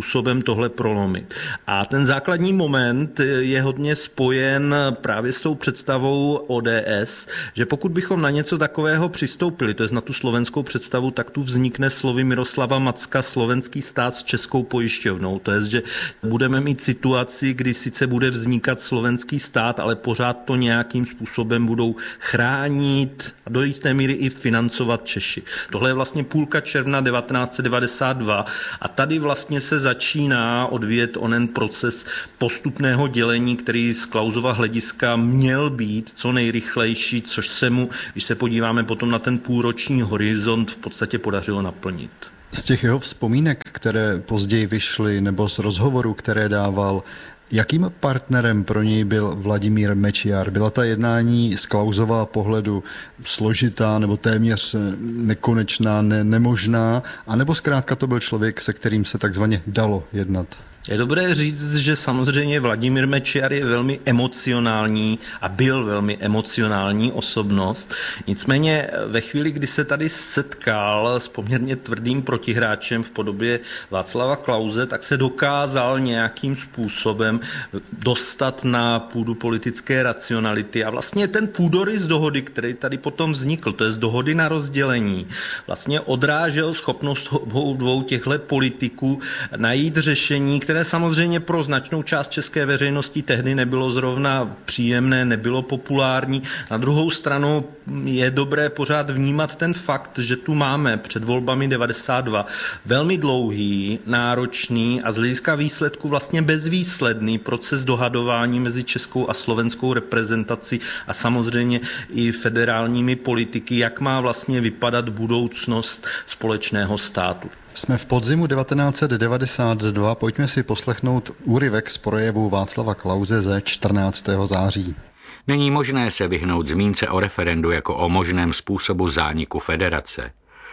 N: způsobem tohle prolomit. A ten základní moment je hodně spojen právě s tou představou O D S, že pokud bychom na něco takového přistoupili, to je na tu slovenskou představu, tak tu vznikne slovy Miroslava Macka slovenský stát s českou pojišťovnou. To je, že budeme mít situaci, kdy sice bude vznikat slovenský stát, ale pořád to nějakým způsobem budou chránit a do jisté míry i financovat Češi. Tohle je vlastně půlka června devatenáct set devadesát dva a tady vlastně se začíná odvíjet onen proces postupného dělení, který z Klausova hlediska měl být co nejrychlejší, což se mu, když se podíváme potom na ten půlroční horizont, v podstatě podařilo naplnit.
M: Z těch jeho vzpomínek, které později vyšly, nebo z rozhovorů, které dával, jakým partnerem pro něj byl Vladimír Mečiar? Byla ta jednání z Klausova pohledu složitá nebo téměř nekonečná, ne, nemožná, anebo zkrátka to byl člověk, se kterým se takzvaně dalo jednat?
N: Je dobré říct, že samozřejmě Vladimír Mečiar je velmi emocionální a byl velmi emocionální osobnost. Nicméně ve chvíli, kdy se tady setkal s poměrně tvrdým protihráčem v podobě Václava Klause, tak se dokázal nějakým způsobem dostat na půdu politické racionality. A vlastně ten půdorys dohody, který tady potom vznikl, to je z dohody na rozdělení, vlastně odrážel schopnost obou dvou těchto politiků najít řešení, které které samozřejmě pro značnou část české veřejnosti tehdy nebylo zrovna příjemné, nebylo populární. Na druhou stranu je dobré pořád vnímat ten fakt, že tu máme před volbami devadesát dva velmi dlouhý, náročný a z hlediska výsledku vlastně bezvýsledný proces dohadování mezi českou a slovenskou reprezentací a samozřejmě i federálními politiky, jak má vlastně vypadat budoucnost společného státu.
M: Jsme v podzimu devatenáct set devadesát dva, pojďme si poslechnout úryvek z projevu Václava Klause ze čtrnáctého září.
O: Není možné se vyhnout zmínce o referendu jako o možném způsobu zániku federace.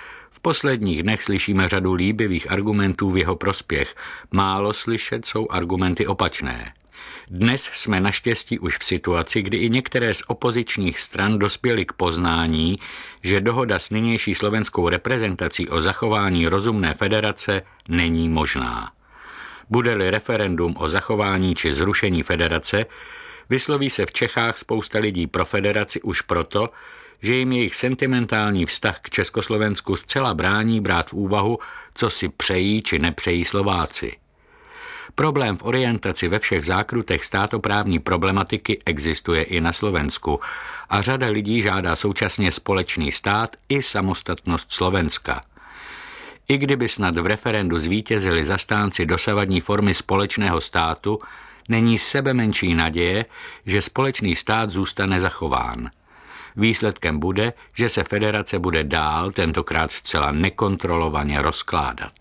O: V posledních dnech slyšíme řadu líbivých argumentů v jeho prospěch. Málo slyšet jsou argumenty opačné. Dnes jsme naštěstí už v situaci, kdy i některé z opozičních stran dospěly k poznání, že dohoda s nynější slovenskou reprezentací o zachování rozumné federace není možná. Bude-li referendum o zachování či zrušení federace, vysloví se v Čechách spousta lidí pro federaci už proto, že jim jejich sentimentální vztah k Československu zcela brání brát v úvahu, co si přejí či nepřejí Slováci. Problém v orientaci ve všech zákrutech státoprávní problematiky existuje i na Slovensku a řada lidí žádá současně společný stát i samostatnost Slovenska. I kdyby snad v referendu zvítězili zastánci dosavadní formy společného státu, není sebemenší naděje, že společný stát zůstane zachován. Výsledkem bude, že se federace bude dál, tentokrát zcela nekontrolovaně rozkládat.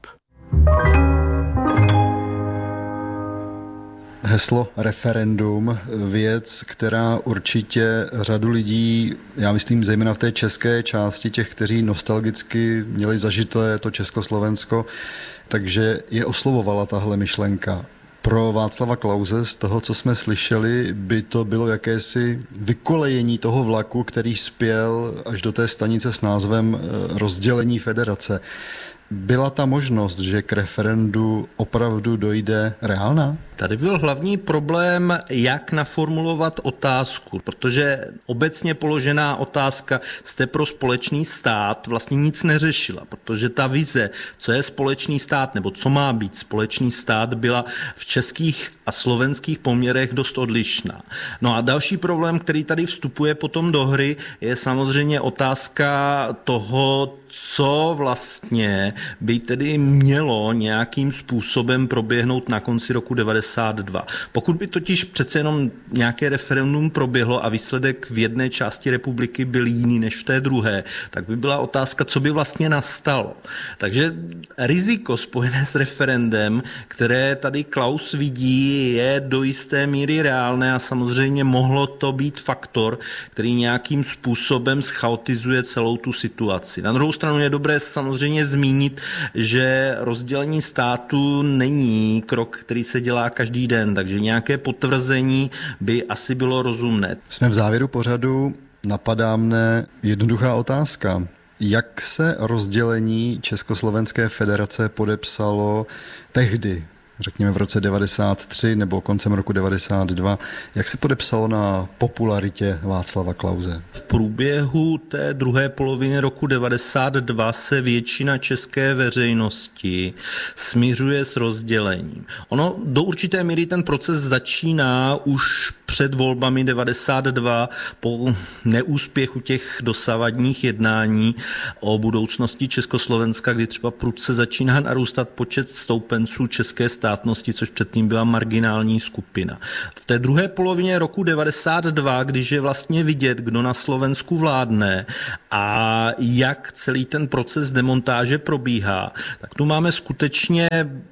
M: Heslo referendum, věc, která určitě řadu lidí, já myslím zejména v té české části těch, kteří nostalgicky měli zažité to Československo, takže je oslovovala tahle myšlenka. Pro Václava Klause z toho, co jsme slyšeli, by to bylo jakési vykolejení toho vlaku, který spěl až do té stanice s názvem rozdělení federace. Byla ta možnost, že k referendu opravdu dojde reálná?
N: Tady byl hlavní problém, jak naformulovat otázku, protože obecně položená otázka, jste pro společný stát, vlastně nic neřešila, protože ta vize, co je společný stát nebo co má být společný stát, byla v českých a slovenských poměrech dost odlišná. No a další problém, který tady vstupuje potom do hry, je samozřejmě otázka toho, co vlastně by tedy mělo nějakým způsobem proběhnout na konci roku devadesát dva. Pokud by totiž přece jenom nějaké referendum proběhlo a výsledek v jedné části republiky byl jiný než v té druhé, tak by byla otázka, co by vlastně nastalo. Takže riziko spojené s referendem, které tady Klaus vidí, je do jisté míry reálné a samozřejmě mohlo to být faktor, který nějakým způsobem schaotizuje celou tu situaci. Na druhou stranu je dobré samozřejmě zmínit, že rozdělení státu není krok, který se dělá každý den, takže nějaké potvrzení by asi bylo rozumné.
M: Jsme v závěru pořadu, napadá mne jednoduchá otázka. Jak se rozdělení Československé federace podepsalo tehdy, řekněme v roce devadesát tři nebo koncem roku devadesát dva. Jak se podepsalo na popularitě Václava Klause?
N: V průběhu té druhé poloviny roku devadesát dva se většina české veřejnosti smiřuje s rozdělením. Ono do určité míry ten proces začíná už před volbami devadesát dva po neúspěchu těch dosavadních jednání o budoucnosti Československa, kdy třeba prudce začíná narůstat počet stoupenců české státnosti, což předtím byla marginální skupina. V té druhé polovině roku devadesát dva, když je vlastně vidět, kdo na Slovensku vládne a jak celý ten proces demontáže probíhá, tak tu máme skutečně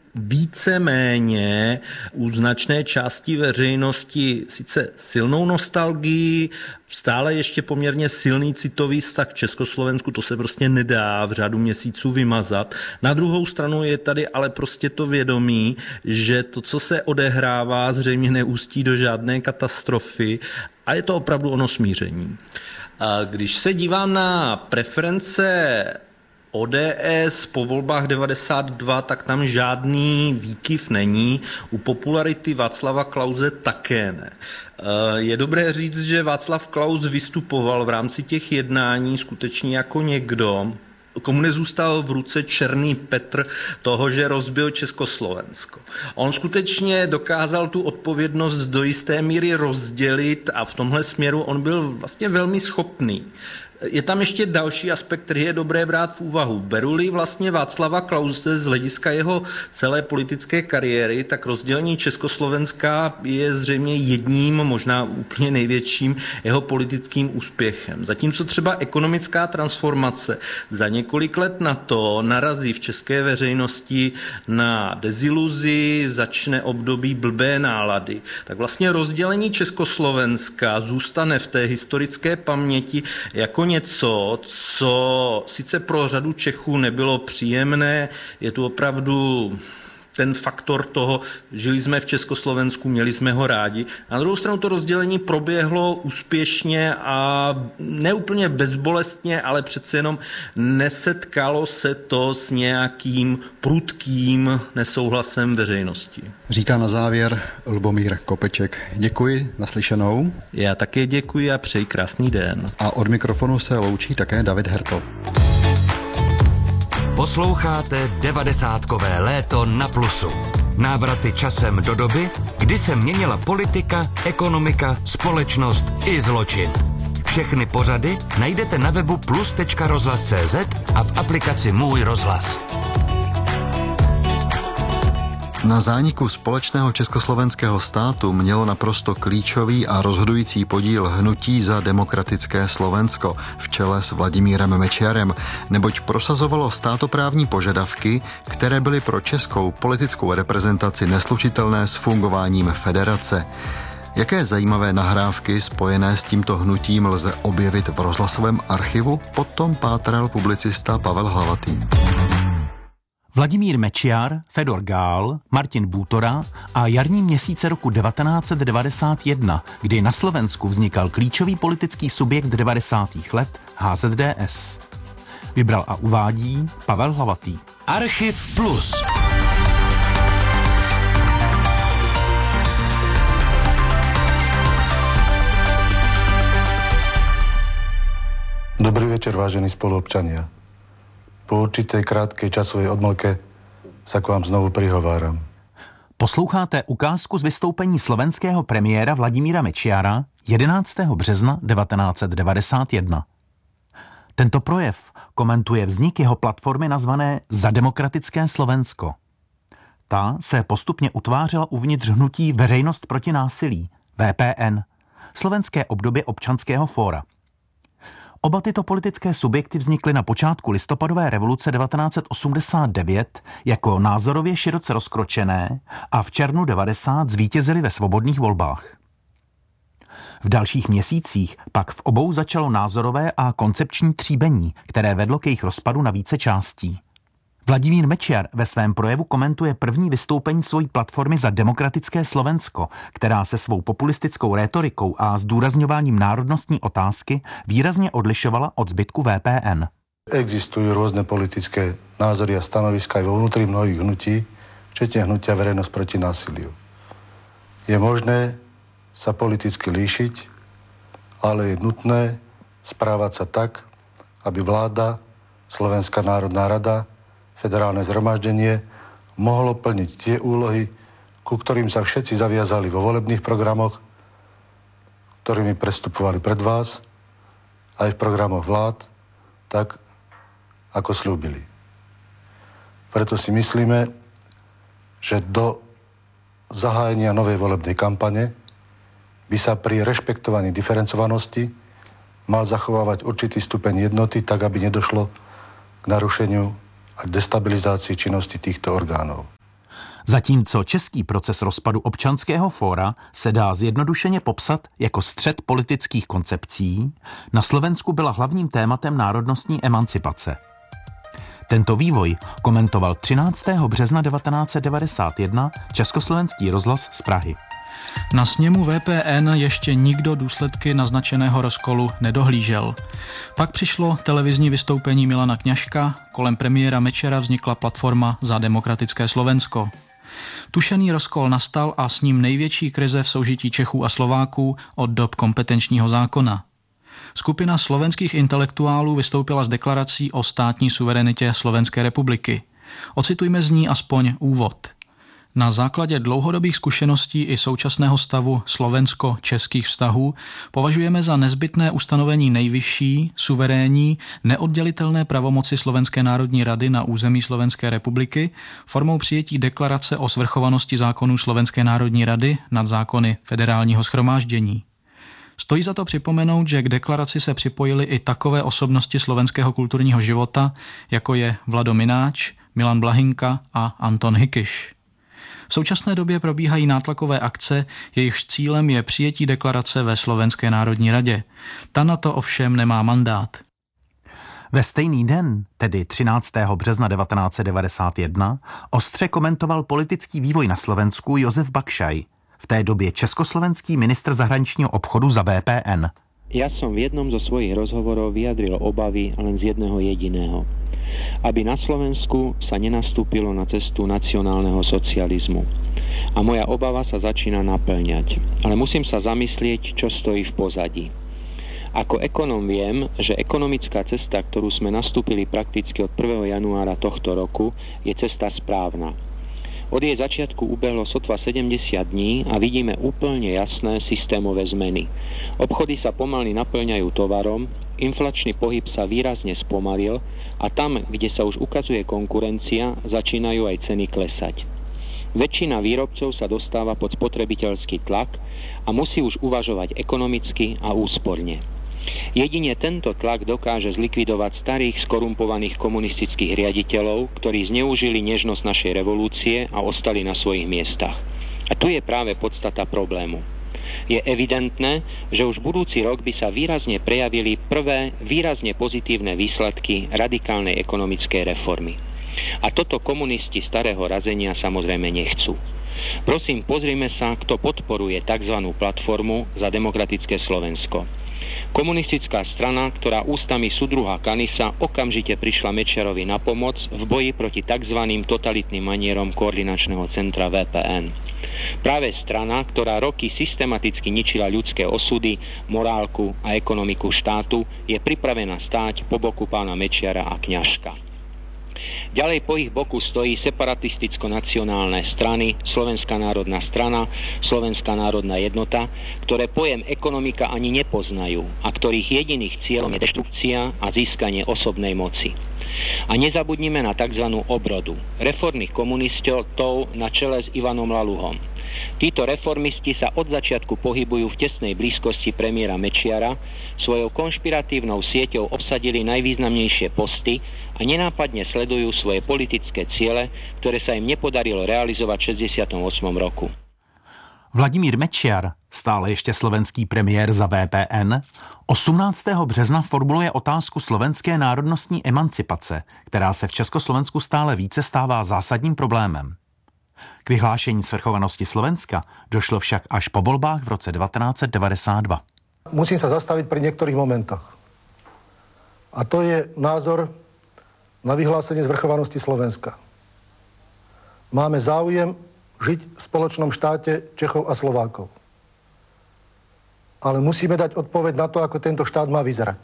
N: víceméně u značné části veřejnosti sice silnou nostalgii, stále ještě poměrně silný citový vztah k Československu, to se prostě nedá v řádu měsíců vymazat. Na druhou stranu je tady ale prostě to vědomí, že to, co se odehrává, zřejmě neústí do žádné katastrofy a je to opravdu ono smíření. A když se dívám na preference O D S po volbách devadesát dva, tak tam žádný výkyv není. U popularity Václava Klause také ne. Je dobré říct, že Václav Klaus vystupoval v rámci těch jednání skutečně jako někdo, komu nezůstal v ruce černý Petr toho, že rozbil Československo. On skutečně dokázal tu odpovědnost do jisté míry rozdělit a v tomhle směru on byl vlastně velmi schopný. Je tam ještě další aspekt, který je dobré brát v úvahu. Beru-li vlastně Václava Klause z hlediska jeho celé politické kariéry, tak rozdělení Československa je zřejmě jedním, možná úplně největším jeho politickým úspěchem. Zatímco třeba ekonomická transformace za několik let na to narazí v české veřejnosti na deziluzi, začne období blbé nálady, tak vlastně rozdělení Československa zůstane v té historické paměti jako něco, co sice pro řadu Čechů nebylo příjemné, je tu opravdu ten faktor toho, žili jsme v Československu, měli jsme ho rádi. Na druhou stranu to rozdělení proběhlo úspěšně a neúplně bezbolestně, ale přece jenom nesetkalo se to s nějakým prudkým nesouhlasem veřejnosti.
M: Říká na závěr Lubomír Kopeček. Děkuji, naslyšenou.
N: Já také děkuji a přeji krásný den.
M: A od mikrofonu se loučí také David Hertl.
D: Posloucháte devadesátkové léto na Plusu. Návraty časem do doby, kdy se měnila politika, ekonomika, společnost i zločin. Všechny pořady najdete na webu plus tečka rozhlas tečka cé zet a v aplikaci Můj rozhlas.
M: Na zániku společného československého státu mělo naprosto klíčový a rozhodující podíl hnutí Za demokratické Slovensko v čele s Vladimírem Mečiarem, neboť prosazovalo státoprávní požadavky, které byly pro českou politickou reprezentaci neslučitelné s fungováním federace. Jaké zajímavé nahrávky spojené s tímto hnutím lze objevit v rozhlasovém archivu? Potom pátral publicista Pavel Hlavatý.
R: Vladimír Mečiar, Fedor Gál, Martin Bútora a jarní měsíce roku devatenáct set devadesát jedna, kdy na Slovensku vznikal klíčový politický subjekt devadesátých let H Z D S. Vybral a uvádí Pavel Hlavatý.
D: Archiv Plus.
S: Dobrý večer, vážení spoluobčania. Po určitej krátkej časovej odmlke sa k vám znovu prihováram.
R: Posloucháte ukázku z vystoupení slovenského premiéra Vladimíra Mečiara jedenáctého března devatenáct set devadesát jedna. Tento projev komentuje vznik jeho platformy nazvané Za demokratické Slovensko. Ta se postupně utvářela uvnitř hnutí Veřejnost proti násilí, V P N, slovenské obdobě občanského fóra. Oba tyto politické subjekty vznikly na počátku listopadové revoluce devatenáct set osmdesát devět jako názorově široce rozkročené a v červnu devadesát zvítězily ve svobodných volbách. V dalších měsících pak v obou začalo názorové a koncepční tříbení, které vedlo k jejich rozpadu na více částí. Vladimír Mečiar ve svém projevu komentuje první vystoupení svojí platformy Za demokratické Slovensko, která se svou populistickou rétorikou a zdůrazňováním národnostní otázky výrazně odlišovala od zbytku V P N.
S: Existujú rôzne politické názory a stanoviska aj vo vnútri mnohých hnutí v včetne hnutia Verejnosť proti násiliu. Je možné sa politicky líšiť, ale je nutné správať sa tak, aby vláda, Slovenská národná rada, Federálne zhromaždenie mohlo plniť tie úlohy, ku ktorým sa všetci zaviazali vo volebných programoch, ktorými prestupovali pred vás, aj v programoch vlád, tak ako slúbili. Preto si myslíme, že do zahájenia novej volebnej kampane by sa pri rešpektovaní diferencovanosti mal zachovávať určitý stupeň jednoty, tak aby nedošlo k narušeniu a destabilizácii činnosti týchto orgánov.
R: Zatímco český proces rozpadu občanského fóra se dá zjednodušeně popsat jako střet politických koncepcí, na Slovensku byla hlavním tématem národnostní emancipace. Tento vývoj komentoval třináctého března devatenáct set devadesát jedna Československý rozhlas z Prahy.
T: Na sněmu V P N ještě nikdo důsledky naznačeného rozkolu nedohlížel. Pak přišlo televizní vystoupení Milana Kňažka, kolem premiéra Mečiara vznikla platforma Za demokratické Slovensko. Tušený rozkol nastal a s ním největší krize v soužití Čechů a Slováků od dob kompetenčního zákona. Skupina slovenských intelektuálů vystoupila s deklarací o státní suverenitě Slovenské republiky. Ocitujme z ní aspoň úvod. Na základě dlouhodobých zkušeností i současného stavu slovensko-českých vztahů považujeme za nezbytné ustanovení nejvyšší, suverénní, neoddělitelné pravomoci Slovenské národní rady na území Slovenské republiky formou přijetí deklarace o svrchovanosti zákonů Slovenské národní rady nad zákony Federálního shromáždění. Stojí za to připomenout, že k deklaraci se připojily i takové osobnosti slovenského kulturního života, jako je Vlado Mináč, Milan Blahinka a Anton Hikyš. V současné době probíhají nátlakové akce, jejichž cílem je přijetí deklarace ve Slovenské národní radě. Ta na to ovšem nemá mandát.
R: Ve stejný den, tedy třináctého března devatenáct set devadesát jedna, ostře komentoval politický vývoj na Slovensku Jozef Bakšaj, v té době československý ministr zahraničního obchodu za V P N.
U: Ja som v jednom zo svojich rozhovorov vyjadril obavy len z jedného jediného. Aby na Slovensku sa nenastúpilo na cestu nacionálneho socializmu. A moja obava sa začína naplňať. Ale musím sa zamyslieť, čo stojí v pozadí. Ako ekonóm viem, že ekonomická cesta, ktorú sme nastúpili prakticky od prvého januára tohto roku, je cesta správna. Od jej začiatku ubehlo sotva sedemdesiat dní a vidíme úplne jasné systémové zmeny. Obchody sa pomaly naplňajú tovarom, inflačný pohyb sa výrazne spomalil a tam, kde sa už ukazuje konkurencia, začínajú aj ceny klesať. Väčšina výrobcov sa dostáva pod spotrebiteľský tlak a musí už uvažovať ekonomicky a úsporne. Jedine tento tlak dokáže zlikvidovať starých skorumpovaných komunistických riaditeľov, ktorí zneužili nežnosť našej revolúcie a ostali na svojich miestach. A tu je práve podstata problému. Je evidentné, že už budúci rok by sa výrazne prejavili prvé výrazne pozitívne výsledky radikálnej ekonomickej reformy. A toto komunisti starého razenia samozrejme nechcú. Prosím, pozrime sa, kto podporuje tzv. Platformu Za demokratické Slovensko. Komunistická strana, ktorá ústami súdruha Kanisa okamžite prišla Mečiarovi na pomoc v boji proti tzv. Totalitným manierom koordinačného centra V P N. Práve strana, ktorá roky systematicky ničila ľudské osudy, morálku a ekonomiku štátu, je pripravená stáť po boku pána Mečiara a Kňažka. Ďalej po ich boku stojí separatisticko-nacionálne strany Slovenská národná strana, Slovenská národná jednota, ktoré pojem ekonomika ani nepoznajú a ktorých jediných cieľom je deštrukcia a získanie osobnej moci. A nezabudnime na tzv. Obrodu, reformných komunistov na čele s Ivanom Laluhom. Títo reformisti sa od začiatku pohybujú v tesnej blízkosti premiéra Mečiara, svojou konšpiratívnou sieťou obsadili najvýznamnejšie posty a nenápadne sledujú svoje politické ciele, ktoré sa im nepodarilo realizovať v šesťdesiatom ôsmom roku.
R: Vladimír Mečiar, stále ještě slovenský premiér za V P N, osmnáctého března formuluje otázku slovenské národnostní emancipace, která se v Československu stále více stává zásadním problémem. K vyhlášení svrchovanosti Slovenska došlo však až po voľbách v roce devatenáct set devadesát dva.
S: Musím sa zastaviť pri niektorých momentoch. A to je názor na vyhlásenie zvrchovanosti Slovenska. máme záujem žiť v spoločnom štáte Čechov a Slovákov. Ale musíme dať odpoveď na to, ako tento štát má vyzerať.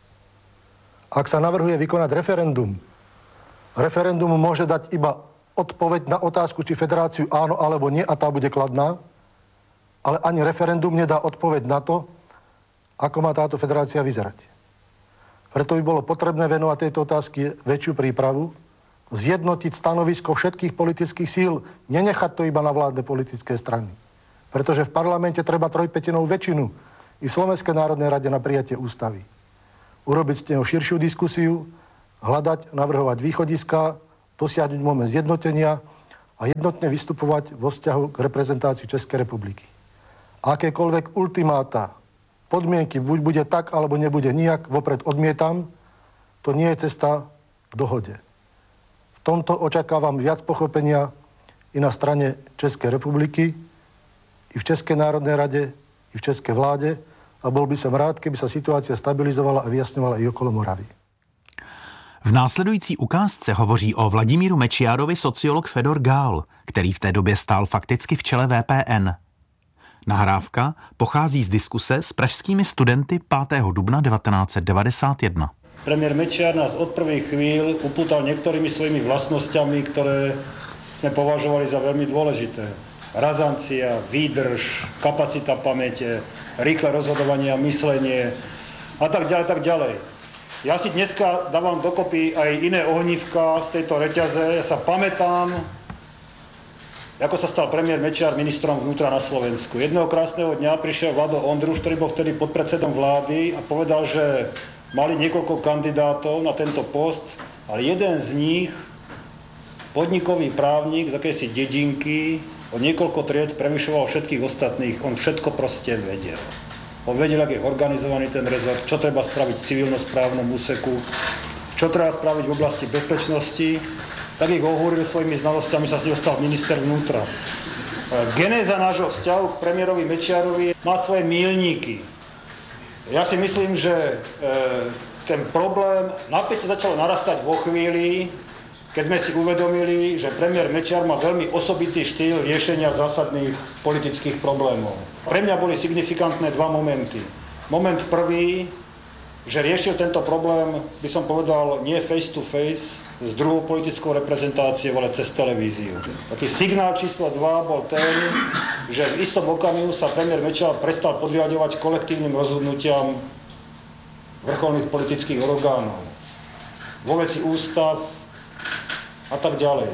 S: Ak sa navrhuje vykonať referendum, referendum môže dať iba odpoveď na otázku, či federáciu áno alebo nie, a tá bude kladná, ale ani referendum nedá odpoveď na to, ako má táto federácia vyzerať. Preto by bolo potrebné venovať tejto otázky väčšiu prípravu, zjednotiť stanovisko všetkých politických síl, nenechať to iba na vládne politické strany. Pretože v parlamente treba trojpätinovú väčšinu i v Slovenskej národnej rade na prijatie ústavy. Urobiť z neho širšiu diskusiu, hľadať, navrhovať východiska, dosiahnuť moment zjednotenia a jednotne vystupovať vo vzťahu k reprezentácii Českej republiky. Akékoľvek ultimáta, podmienky, buď bude tak, alebo nebude nijak, vopred odmietam, to nie je cesta k dohode. V tomto očakávam viac pochopenia i na strane Českej republiky, i v Českej národnej rade, i v Českej vláde, a bol by som rád, keby sa situácia stabilizovala a vyjasňovala i okolo Moravy.
R: V následující ukázce hovoří o Vladimíru Mečiarovi sociolog Fedor Gál, který v té době stál fakticky v čele V P N. Nahrávka pochází z diskuse s pražskými studenty pátého dubna devätnásť deväťdesiatjeden.
A: Premiér Mečiar nás od prvých chvíľ upútal niektorými svojimi vlastnosťami, ktoré sme považovali za veľmi dôležité. Razancia, výdrž, kapacita pamäte, rýchle rozhodovanie a myslenie a tak ďalej, tak ďalej. Ja si dneska dávam dokopy aj iné ohnívka z tejto reťaze. Ja sa pamätám, ako sa stal premiér Mečiar ministrom vnútra na Slovensku. Jedného krásneho dňa prišiel Vlado Ondruš, ktorý bol vtedy podpredsedom vlády, a povedal, že mali niekoľko kandidátov na tento post, ale jeden z nich, podnikový právnik z akejsi dedinky, o niekoľko tried prevyšoval všetkých ostatných. On všetko proste vedel. On vedel, ak je organizovaný ten rezort, čo treba spraviť v civilno-správnom úseku, čo treba spraviť v oblasti bezpečnosti, tak ich ohúril svojimi znalosťami, sa z neho stal minister vnútra. Genéza nášho vzťahu k premiérovi Mečiarovi má svoje míľniky. Ja si myslím, že e, ten problém napätie začalo narastať vo chvíli, keď sme si uvedomili, že premiér Mečiar má veľmi osobitý štýl riešenia zásadných politických problémov. Pre mňa boli signifikantné dva momenty. Moment prvý, že riešil tento problém, by som povedal, nie face to face s druhou politickou reprezentáciou, ale cez televíziu. Taký signál číslo dva bol ten, že v istom okamihu sa premiér Mečiar prestal podriadovať kolektívnym rozhodnutiam vrcholných politických orgánov. Vo veci ústav a tak ďalej.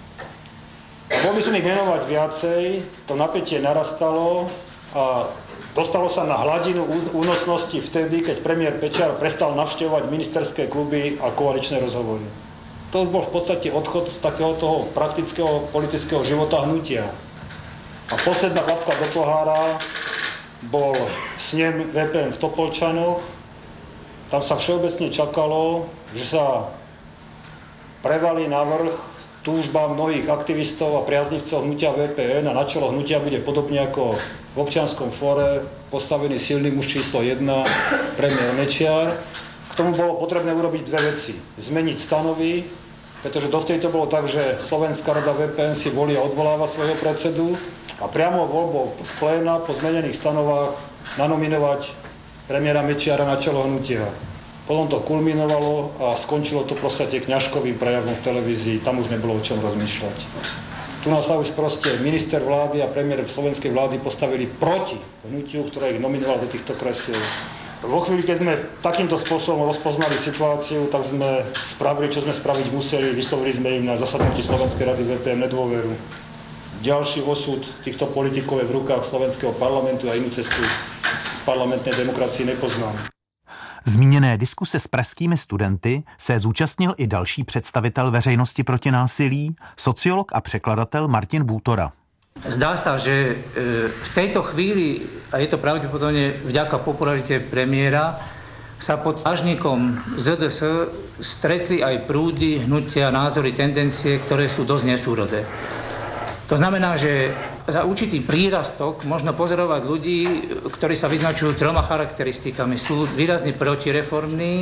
A: Mohli som ich menovať viacej, to napätie narastalo a dostalo sa na hladinu únosnosti vtedy, keď premiér Mečiar prestal navštevovať ministerské kluby a koaličné rozhovory. To bol v podstate odchod z takého toho praktického politického života hnutia. A posledná kvapka do pohára bol snem V P N v Topolčanoch. Tam sa všeobecne čakalo, že sa prevalí navrch túžba mnohých aktivistov a priaznivcov hnutia V P N a na čelo hnutia bude podobne ako v občianskom fóre postavený silný muž číslo jedna, premiér Mečiar. K tomu bolo potrebné urobiť dve veci. Zmeniť stanovy, pretože dovtedy to bolo tak, že Slovenská rada V P N si volí a odvoláva svojho predsedu a priamo voľbou z pléna po zmenených stanovách nanominovať premiéra Mečiara na čelo hnutia. Potom to kulminovalo a skončilo to v podstate kňažkovým prejavom v televízii. Tam už nebolo o čom rozmýšľať. Tu nás sa už proste minister vlády a premiér slovenskej vlády postavili proti hnutiu, ktoré ich nominoval do týchto kresiel. Vo chvíli, keď sme takýmto spôsobom rozpoznali situáciu, tak sme spravili, čo sme spraviť museli. Vyslovili sme im na zasadnutí Slovenskej rady V P N nedôveru. Ďalší osud týchto politikov je v rukách slovenského parlamentu a inú cestu parlamentnej demokracii nepoznám.
R: Zmíněné diskuse s pražskými studenty se zúčastnil i další představitel veřejnosti proti násilí, sociolog a překladatel Martin Bútora.
V: Zdá sa, že v tejto chvíli, a je to pravdepodobne vďaka popularite premiéra, sa pod vážnikom Z D S stretli aj prúdy, hnutia, názory, tendencie, ktoré sú dosť nesúrodé. To znamená, že za určitý prírastok možno pozorovať ľudí, ktorí sa vyznačujú troma charakteristikami. Sú výrazne protireformní,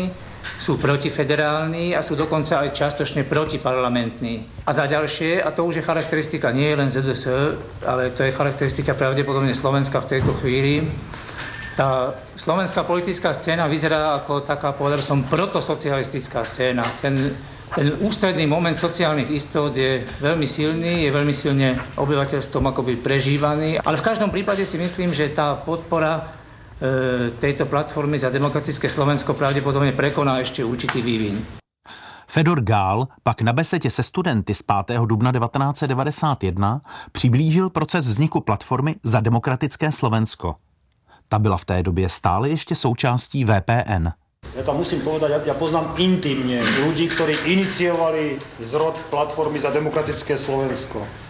V: sú protifederálni a sú dokonca aj častočne protiparlamentní. A za ďalšie, a to už je charakteristika nie je len zet dé es, ale to je charakteristika pravdepodobne Slovenska v tejto chvíli, tá slovenská politická scéna vyzerá ako taká, povedal som, protosocialistická scéna. Ten, ten ústredný moment sociálnych istot je veľmi silný, je veľmi silne obyvateľstvom akoby prežívaný, ale v každom prípade si myslím, že tá podpora e, tejto platformy za demokratické Slovensko pravdepodobne prekoná ešte určitý vývin.
R: Fedor Gál pak na besedě se studenty z pátého dubna devatenáct set devadesát jedna přiblížil proces vzniku platformy za demokratické Slovensko. Ta byla v té době stále ještě součástí vé pé en.
A: Ja tam musím povedať, ja, ja poznám intimne ľudí, ktorí iniciovali zrod platformy za demokratické Slovensko.